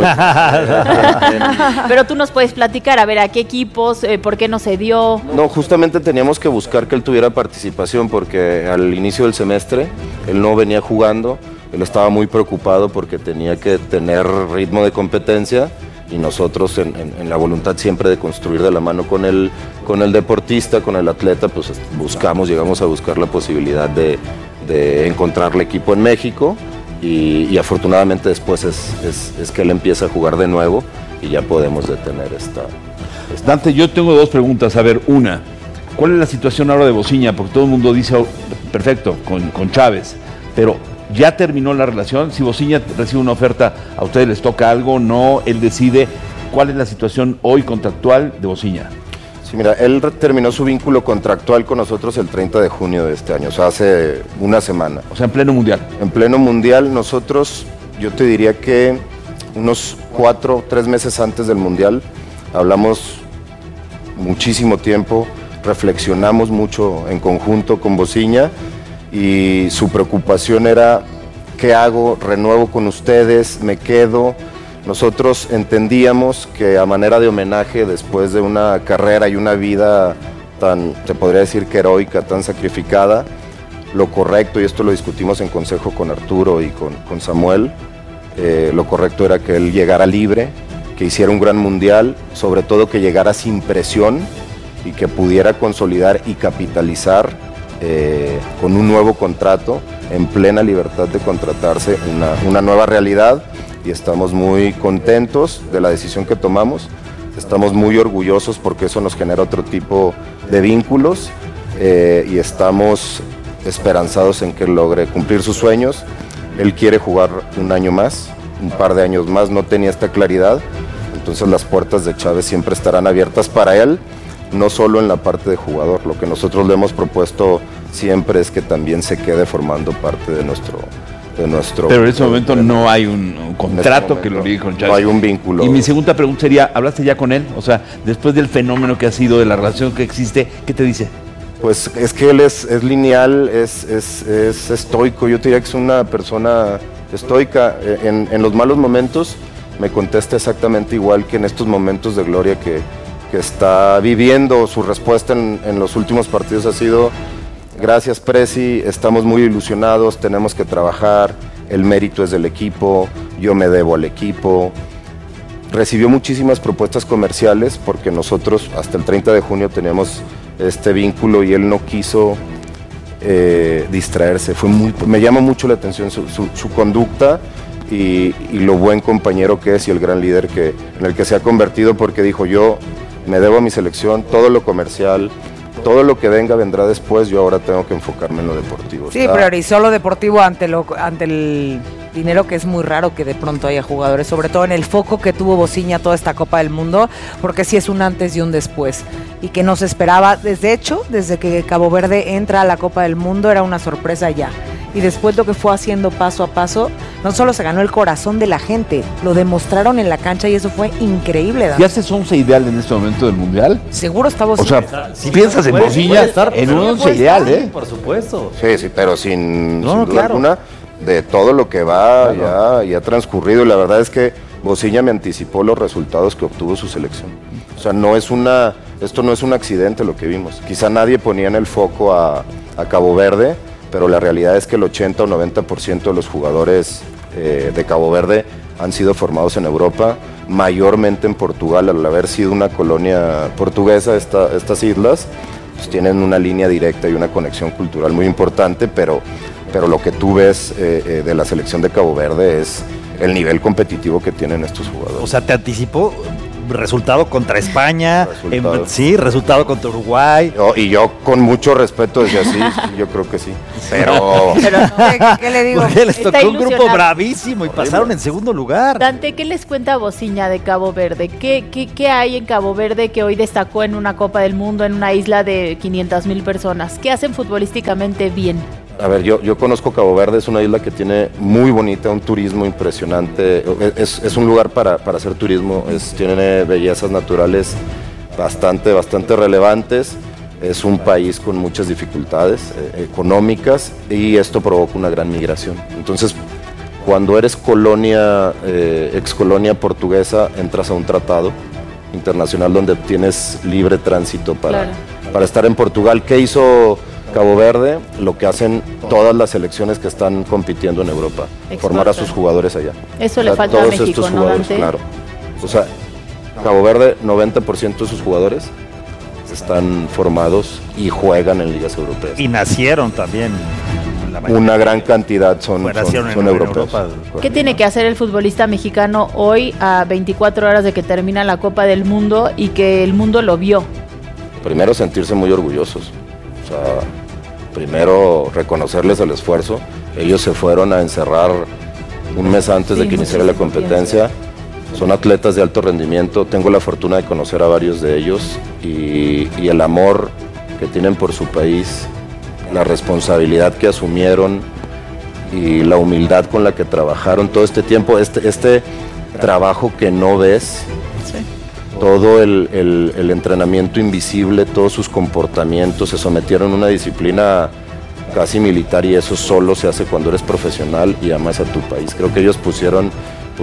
Pero tú nos puedes platicar, a ver, ¿a qué equipos? ¿Por qué no se dio? No, justamente teníamos que buscar que él tuviera participación, porque al inicio del semestre él no venía jugando. Él estaba muy preocupado porque tenía que tener ritmo de competencia y nosotros en la voluntad siempre de construir de la mano con el deportista, con el atleta, pues llegamos a buscar la posibilidad de encontrarle equipo en México y afortunadamente después es que él empieza a jugar de nuevo y ya podemos detener esta. Dante, yo tengo 2 preguntas. A ver, una, ¿cuál es la situación ahora de Bociña? Porque todo el mundo dice, perfecto, con Chávez, pero ¿ya terminó la relación? Si Bociña recibe una oferta, ¿a ustedes les toca algo? ¿No? Él decide. ¿Cuál es la situación hoy contractual de Bociña? Sí, mira, él terminó su vínculo contractual con nosotros el 30 de junio de este año, o sea, hace una semana. O sea, en pleno mundial. En pleno mundial, nosotros, yo te diría que unos 3 meses antes del mundial, hablamos muchísimo tiempo, reflexionamos mucho en conjunto con Bociña, y su preocupación era, ¿qué hago? ¿Renuevo con ustedes? ¿Me quedo? Nosotros entendíamos que a manera de homenaje, después de una carrera y una vida tan, te podría decir que heroica, tan sacrificada, lo correcto, y esto lo discutimos en consejo con Arturo y con Samuel, lo correcto era que él llegara libre, que hiciera un gran mundial, sobre todo que llegara sin presión y que pudiera consolidar y capitalizar con un nuevo contrato, en plena libertad de contratarse una nueva realidad, y estamos muy contentos de la decisión que tomamos, estamos muy orgullosos porque eso nos genera otro tipo de vínculos y estamos esperanzados en que él logre cumplir sus sueños. Él quiere jugar un año más, un par de años más, no tenía esta claridad, entonces las puertas de Chávez siempre estarán abiertas para él, no solo en la parte de jugador. Lo que nosotros le hemos propuesto siempre es que también se quede formando parte de nuestro Pero en este momento no hay un contrato que lo ligue con Chávez. No hay un vínculo. Y mi segunda pregunta sería, ¿hablaste ya con él? O sea, después del fenómeno que ha sido, de la relación que existe, ¿qué te dice? Pues es que él es lineal, es estoico. Yo te diría que es una persona estoica. En los malos momentos me contesta exactamente igual que en estos momentos de gloria que está viviendo. Su respuesta en los últimos partidos ha sido: gracias, Presi, estamos muy ilusionados, tenemos que trabajar, el mérito es del equipo, yo me debo al equipo. Recibió muchísimas propuestas comerciales porque nosotros hasta el 30 de junio tenemos este vínculo y él no quiso distraerse. Me llama mucho la atención su conducta y lo buen compañero que es y el gran líder en el que se ha convertido, porque dijo: yo me debo a mi selección, todo lo comercial, todo lo que venga vendrá después, yo ahora tengo que enfocarme en lo deportivo. Sí, priorizó lo deportivo ante el dinero, que es muy raro que de pronto haya jugadores, sobre todo en el foco que tuvo Bociña toda esta Copa del Mundo, porque sí es un antes y un después, y que no se esperaba, desde que Cabo Verde entra a la Copa del Mundo era una sorpresa ya, y después lo que fue haciendo paso a paso, no solo se ganó el corazón de la gente, lo demostraron en la cancha y eso fue increíble. ¿Ya haces 11 ideal en este momento del Mundial? Seguro está Bociña. O sea, si piensas en Bociña, en un 11 ideal, ¿eh? Por supuesto. Sí, pero sin duda alguna, de todo lo que va, ya ha transcurrido, y la verdad es que Bociña me anticipó los resultados que obtuvo su selección. O sea, esto no es un accidente lo que vimos. Quizá nadie ponía en el foco a Cabo Verde, pero la realidad es que el 80 o 90% de los jugadores de Cabo Verde han sido formados en Europa, mayormente en Portugal, al haber sido una colonia portuguesa estas islas, pues tienen una línea directa y una conexión cultural muy importante, pero lo que tú ves de la selección de Cabo Verde es el nivel competitivo que tienen estos jugadores. O sea, te anticipó resultado contra España, resultado contra Uruguay. Y yo con mucho respeto decía sí, yo creo que sí. Pero ¿qué le digo? Porque les tocó un grupo bravísimo y pasaron en segundo lugar. Dante, ¿qué les cuenta Bociña de Cabo Verde? ¿Qué hay en Cabo Verde que hoy destacó en una Copa del Mundo, en una isla de 500,000 personas? ¿Qué hacen futbolísticamente bien? A ver, yo conozco Cabo Verde, es una isla que tiene muy bonita, un turismo impresionante, es un lugar para hacer turismo, tiene bellezas naturales bastante relevantes, es un país con muchas dificultades económicas y esto provoca una gran migración. Entonces, cuando eres excolonia portuguesa, entras a un tratado internacional donde tienes libre tránsito para estar en Portugal. ¿Qué hizo Cabo Verde? Lo que hacen todas las selecciones que están compitiendo en Europa, formar a sus jugadores allá. Eso le falta a México, estos ¿no, jugadores, Dante? claro. O sea, Cabo Verde, 90% de sus jugadores están formados y juegan en ligas europeas. Y nacieron también. Una gran cantidad son europeos. ¿Qué tiene que hacer el futbolista mexicano hoy a 24 horas de que termina la Copa del Mundo y que el mundo lo vio? Primero, sentirse muy orgullosos. O sea, primero reconocerles el esfuerzo. Ellos se fueron a encerrar un mes antes de que iniciara la competencia. Son atletas de alto rendimiento. Tengo la fortuna de conocer a varios de ellos y el amor que tienen por su país, la responsabilidad que asumieron y la humildad con la que trabajaron todo este tiempo, este trabajo que no ves. Todo el entrenamiento invisible, todos sus comportamientos, se sometieron a una disciplina casi militar y eso solo se hace cuando eres profesional y amas a tu país. Creo que ellos pusieron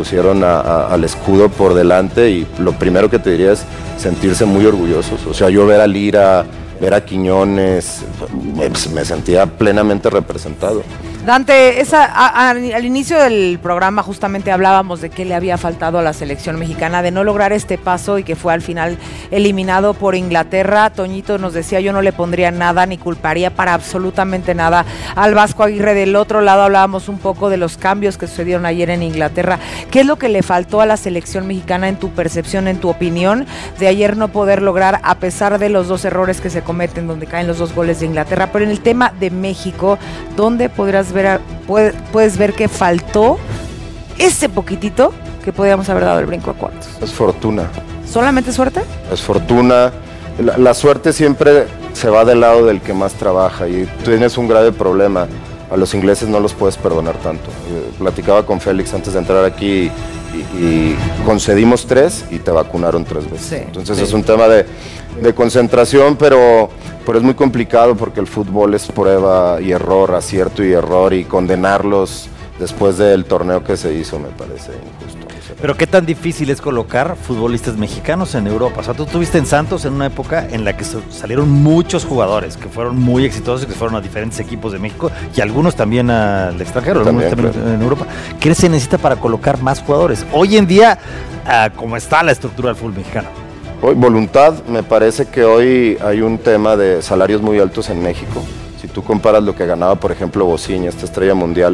al escudo por delante y lo primero que te diría es sentirse muy orgullosos. O sea, yo ver a Lira, ver a Quiñones, me sentía plenamente representado. Dante, al inicio del programa justamente hablábamos de qué le había faltado a la selección mexicana, de no lograr este paso y que fue al final eliminado por Inglaterra. Toñito nos decía, yo no le pondría nada ni culparía para absolutamente nada al Vasco Aguirre. Del otro lado hablábamos un poco de los cambios que sucedieron ayer en Inglaterra. ¿Qué es lo que le faltó a la selección mexicana en tu percepción, en tu opinión, de ayer no poder lograr, a pesar de los dos errores que se cometen, donde caen los dos goles de Inglaterra? Pero en el tema de México, ¿dónde puedes ver que faltó ese poquitito que podíamos haber dado el brinco a cuartos? Es fortuna. ¿Solamente suerte? Es fortuna. La suerte siempre se va del lado del que más trabaja y tú tienes un grave problema. A los ingleses no los puedes perdonar tanto. Platicaba con Félix antes de entrar aquí y concedimos 3 y te vacunaron 3 veces. Sí, entonces es un tema de concentración, pero es muy complicado porque el fútbol es prueba y error, acierto y error, y condenarlos después del torneo que se hizo me parece injusto. Pero qué tan difícil es colocar futbolistas mexicanos en Europa. O sea, tú estuviste en Santos en una época en la que salieron muchos jugadores que fueron muy exitosos, que fueron a diferentes equipos de México y algunos también al extranjero, también en Europa. ¿Qué se necesita para colocar más jugadores? Hoy en día, ¿cómo está la estructura del fútbol mexicano? Hoy, voluntad. Me parece que hoy hay un tema de salarios muy altos en México. Si tú comparas lo que ganaba, por ejemplo, Bociña, esta estrella mundial,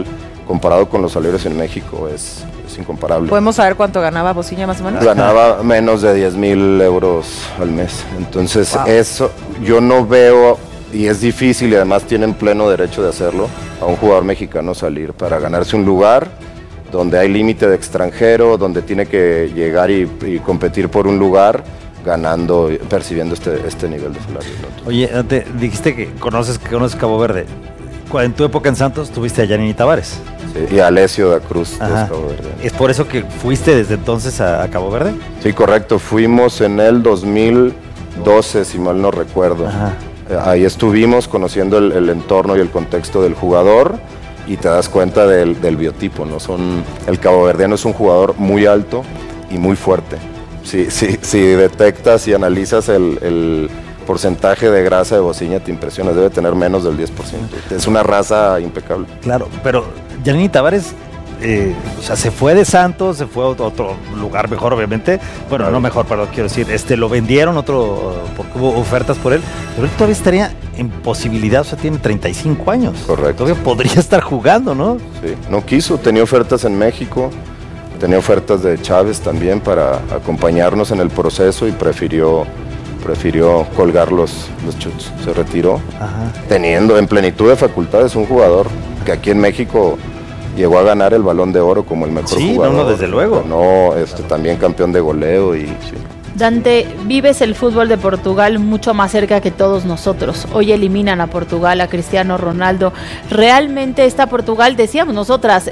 comparado con los salarios en México es incomparable. ¿Podemos saber cuánto ganaba Bociña más o menos? Ganaba menos de 10,000 euros al mes. Entonces, Wow. eso yo no veo, y es difícil, y además tienen pleno derecho de hacerlo, a un jugador mexicano salir para ganarse un lugar donde hay límite de extranjero, donde tiene que llegar y competir por un lugar, ganando, percibiendo este nivel de salario, ¿no? Oye, dijiste que conoces Cabo Verde. En tu época en Santos tuviste a Yanini Tavares. Sí, y a Alessio da Cruz de Ajá. Cabo Verde. ¿Es por eso que fuiste desde entonces a Cabo Verde? Sí, correcto. Fuimos en el 2012, si mal no recuerdo. Ajá. Ahí estuvimos conociendo el entorno y el contexto del jugador y te das cuenta del biotipo, ¿no? El caboverdiano es un jugador muy alto y muy fuerte. Si detectas y analizas el porcentaje de grasa de Bociña, te impresionas, debe tener menos del 10%. Es una raza impecable. Claro, pero Yanini Tavares, se fue de Santos, se fue a otro lugar mejor, obviamente. Bueno, no mejor, pero quiero decir, lo vendieron porque hubo ofertas por él, pero él todavía estaría en posibilidad, o sea, tiene 35 años. Correcto. Todavía podría estar jugando, ¿no? Sí, no quiso, tenía ofertas en México, tenía ofertas de Chávez también para acompañarnos en el proceso y prefirió colgar los chuts, se retiró. Ajá. Teniendo en plenitud de facultades un jugador que aquí en México llegó a ganar el Balón de Oro como el mejor jugador. No, desde luego. No, también campeón de goleo y sí. Dante, vives el fútbol de Portugal mucho más cerca que todos nosotros. Hoy eliminan a Portugal, a Cristiano Ronaldo. Realmente está Portugal, decíamos nosotras,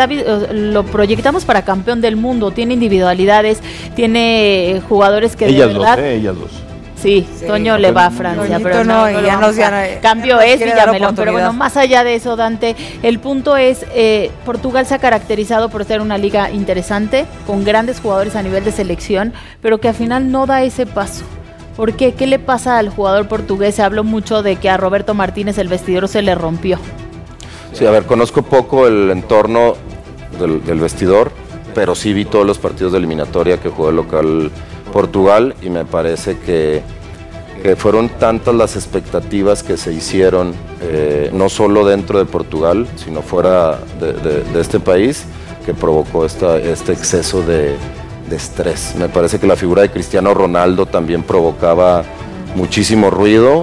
lo proyectamos para campeón del mundo. Tiene individualidades, tiene jugadores que ellas de verdad... ellas dos. Sí, Toño le va a Francia, pero no, no, ya cambio nos es quiere dar Villamelón, pero bueno, oportunidad. más allá de eso, Dante, el punto es, Portugal se ha caracterizado por ser una liga interesante, con grandes jugadores a nivel de selección, pero que al final no da ese paso. ¿Por qué? ¿Qué le pasa al jugador portugués? Se habló mucho de que a Roberto Martínez el vestidor se le rompió. Sí, a ver, conozco poco el entorno del vestidor, pero sí vi todos los partidos de eliminatoria que jugó el local Portugal y me parece que fueron tantas las expectativas que se hicieron, no solo dentro de Portugal, sino fuera de este país, que provocó este exceso de estrés. Me parece que la figura de Cristiano Ronaldo también provocaba muchísimo ruido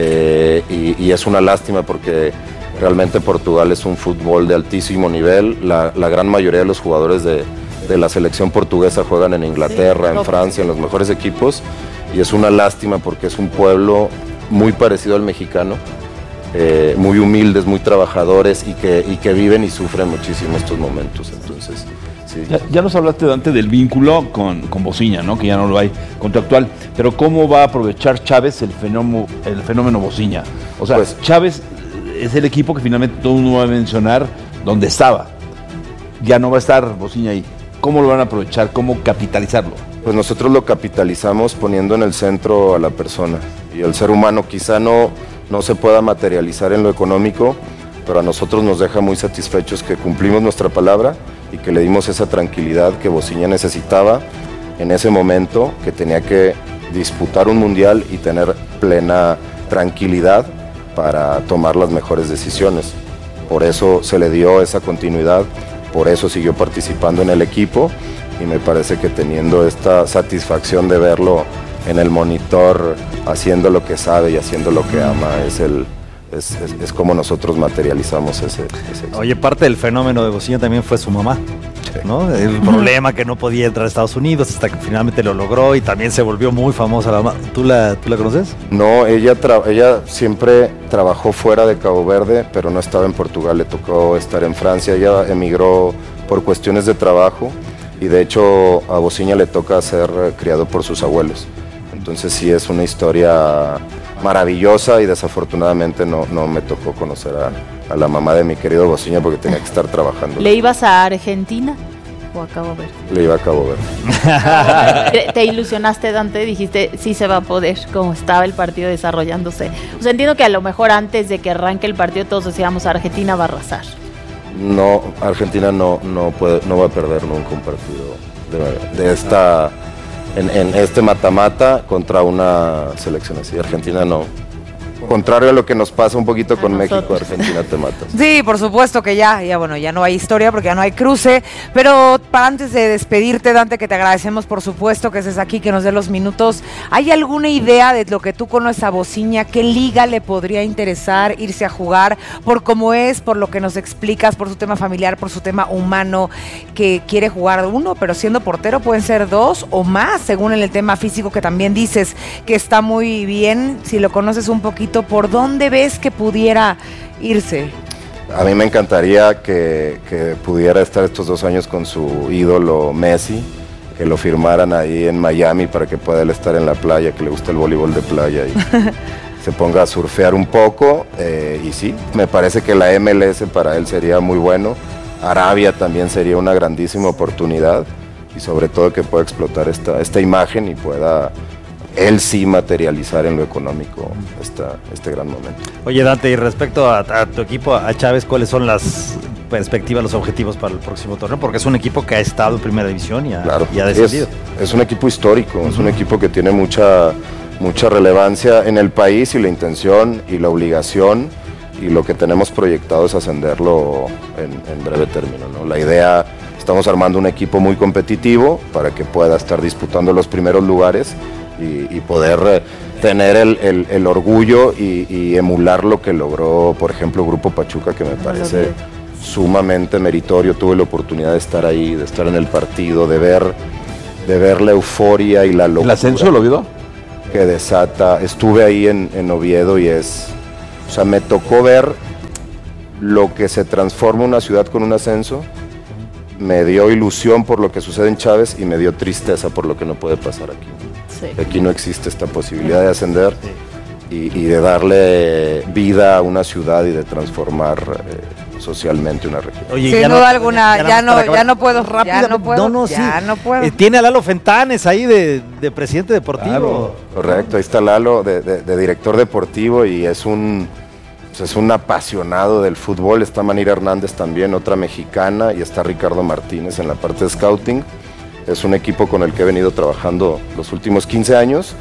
y es una lástima porque realmente Portugal es un fútbol de altísimo nivel. La gran mayoría de los jugadores de la selección portuguesa juegan en Inglaterra, en Francia, en los mejores equipos, y es una lástima porque es un pueblo muy parecido al mexicano, muy humildes, muy trabajadores y que viven y sufren muchísimo estos momentos. Entonces, sí. Ya nos hablaste, Dante, del vínculo con Bociña, ¿no? Que ya no lo hay contractual, pero ¿cómo va a aprovechar Chávez el fenómeno Bociña? O sea, pues, Chávez es el equipo que finalmente todo el mundo va a mencionar donde estaba. Ya no va a estar Bociña ahí. ¿Cómo lo van a aprovechar? ¿Cómo capitalizarlo? Pues nosotros lo capitalizamos poniendo en el centro a la persona. Y el ser humano quizá no se pueda materializar en lo económico, pero a nosotros nos deja muy satisfechos que cumplimos nuestra palabra y que le dimos esa tranquilidad que Bociña necesitaba en ese momento, que tenía que disputar un mundial y tener plena tranquilidad para tomar las mejores decisiones. Por eso se le dio esa continuidad, por eso siguió participando en el equipo y me parece que teniendo esta satisfacción de verlo en el monitor haciendo lo que sabe y haciendo lo que ama es como nosotros materializamos ese. Oye, parte del fenómeno de Bociña también fue su mamá, ¿no? El problema que no podía entrar a Estados Unidos hasta que finalmente lo logró y también se volvió muy famosa la mamá. ¿Tú la conoces? No, ella siempre trabajó fuera de Cabo Verde, pero no estaba en Portugal, le tocó estar en Francia. Ella emigró por cuestiones de trabajo y de hecho a Bociña le toca ser criado por sus abuelos. Entonces sí es una historia maravillosa y desafortunadamente no me tocó conocer a la mamá de mi querido Bociña porque tenía que estar trabajando. ¿Le ibas a Argentina o a Cabo Verde? Le iba a Cabo Verde. ¿Te ilusionaste, Dante? Dijiste, sí se va a poder, como estaba el partido desarrollándose. O sea, entiendo que a lo mejor antes de que arranque el partido todos decíamos Argentina va a arrasar. No, Argentina no va a perder nunca un partido de esta... En este mata-mata contra una selección así. Argentina no Contrario a lo que nos pasa un poquito con México, Argentina te mata. Sí, por supuesto que ya no hay historia porque ya no hay cruce, pero para antes de despedirte, Dante, que te agradecemos por supuesto que estés aquí, que nos dé los minutos, ¿hay alguna idea de lo que tú conoces a Bociña? ¿Qué liga le podría interesar irse a jugar? Por cómo es, por lo que nos explicas, por su tema familiar, por su tema humano, que quiere jugar uno, pero siendo portero pueden ser dos o más, según el tema físico que también dices que está muy bien. Si lo conoces un poquito, ¿por dónde ves que pudiera irse? A mí me encantaría que pudiera estar estos 2 años con su ídolo Messi, que lo firmaran ahí en Miami para que pueda él estar en la playa, que le gusta el voleibol de playa y se ponga a surfear un poco. Y sí, me parece que la MLS para él sería muy bueno. Arabia también sería una grandísima oportunidad y sobre todo que pueda explotar esta imagen y pueda él sí materializar en lo económico este gran momento. Oye, Dante, y respecto a tu equipo, a Chávez, ¿cuáles son las perspectivas, los objetivos para el próximo torneo? Porque es un equipo que ha estado en primera división y ha descendido. Es un equipo histórico, es un equipo que tiene mucha relevancia en el país y la intención y la obligación y lo que tenemos proyectado es ascenderlo en breve término, ¿no? La idea, estamos armando un equipo muy competitivo para que pueda estar disputando los primeros lugares y poder tener el orgullo y emular lo que logró, por ejemplo, Grupo Pachuca, que me parece sumamente meritorio. Tuve la oportunidad de estar ahí, de estar en el partido, de ver la euforia y la locura. ¿El ascenso lo vio? Que desata. Estuve ahí en Oviedo y o sea, me tocó ver lo que se transforma una ciudad con un ascenso. Me dio ilusión por lo que sucede en Chávez y me dio tristeza por lo que no puede pasar aquí. Sí. Aquí no existe esta posibilidad de ascender y de darle vida a una ciudad y de transformar socialmente una región. Oye, sin duda alguna, ya no puedo rápido. No puedo. Tiene a Lalo Fentanes ahí de presidente deportivo. Claro, correcto, ahí está Lalo de director deportivo y es un apasionado del fútbol. Está Manira Hernández también, otra mexicana, y está Ricardo Martínez en la parte de scouting. Es un equipo con el que he venido trabajando los últimos 15 años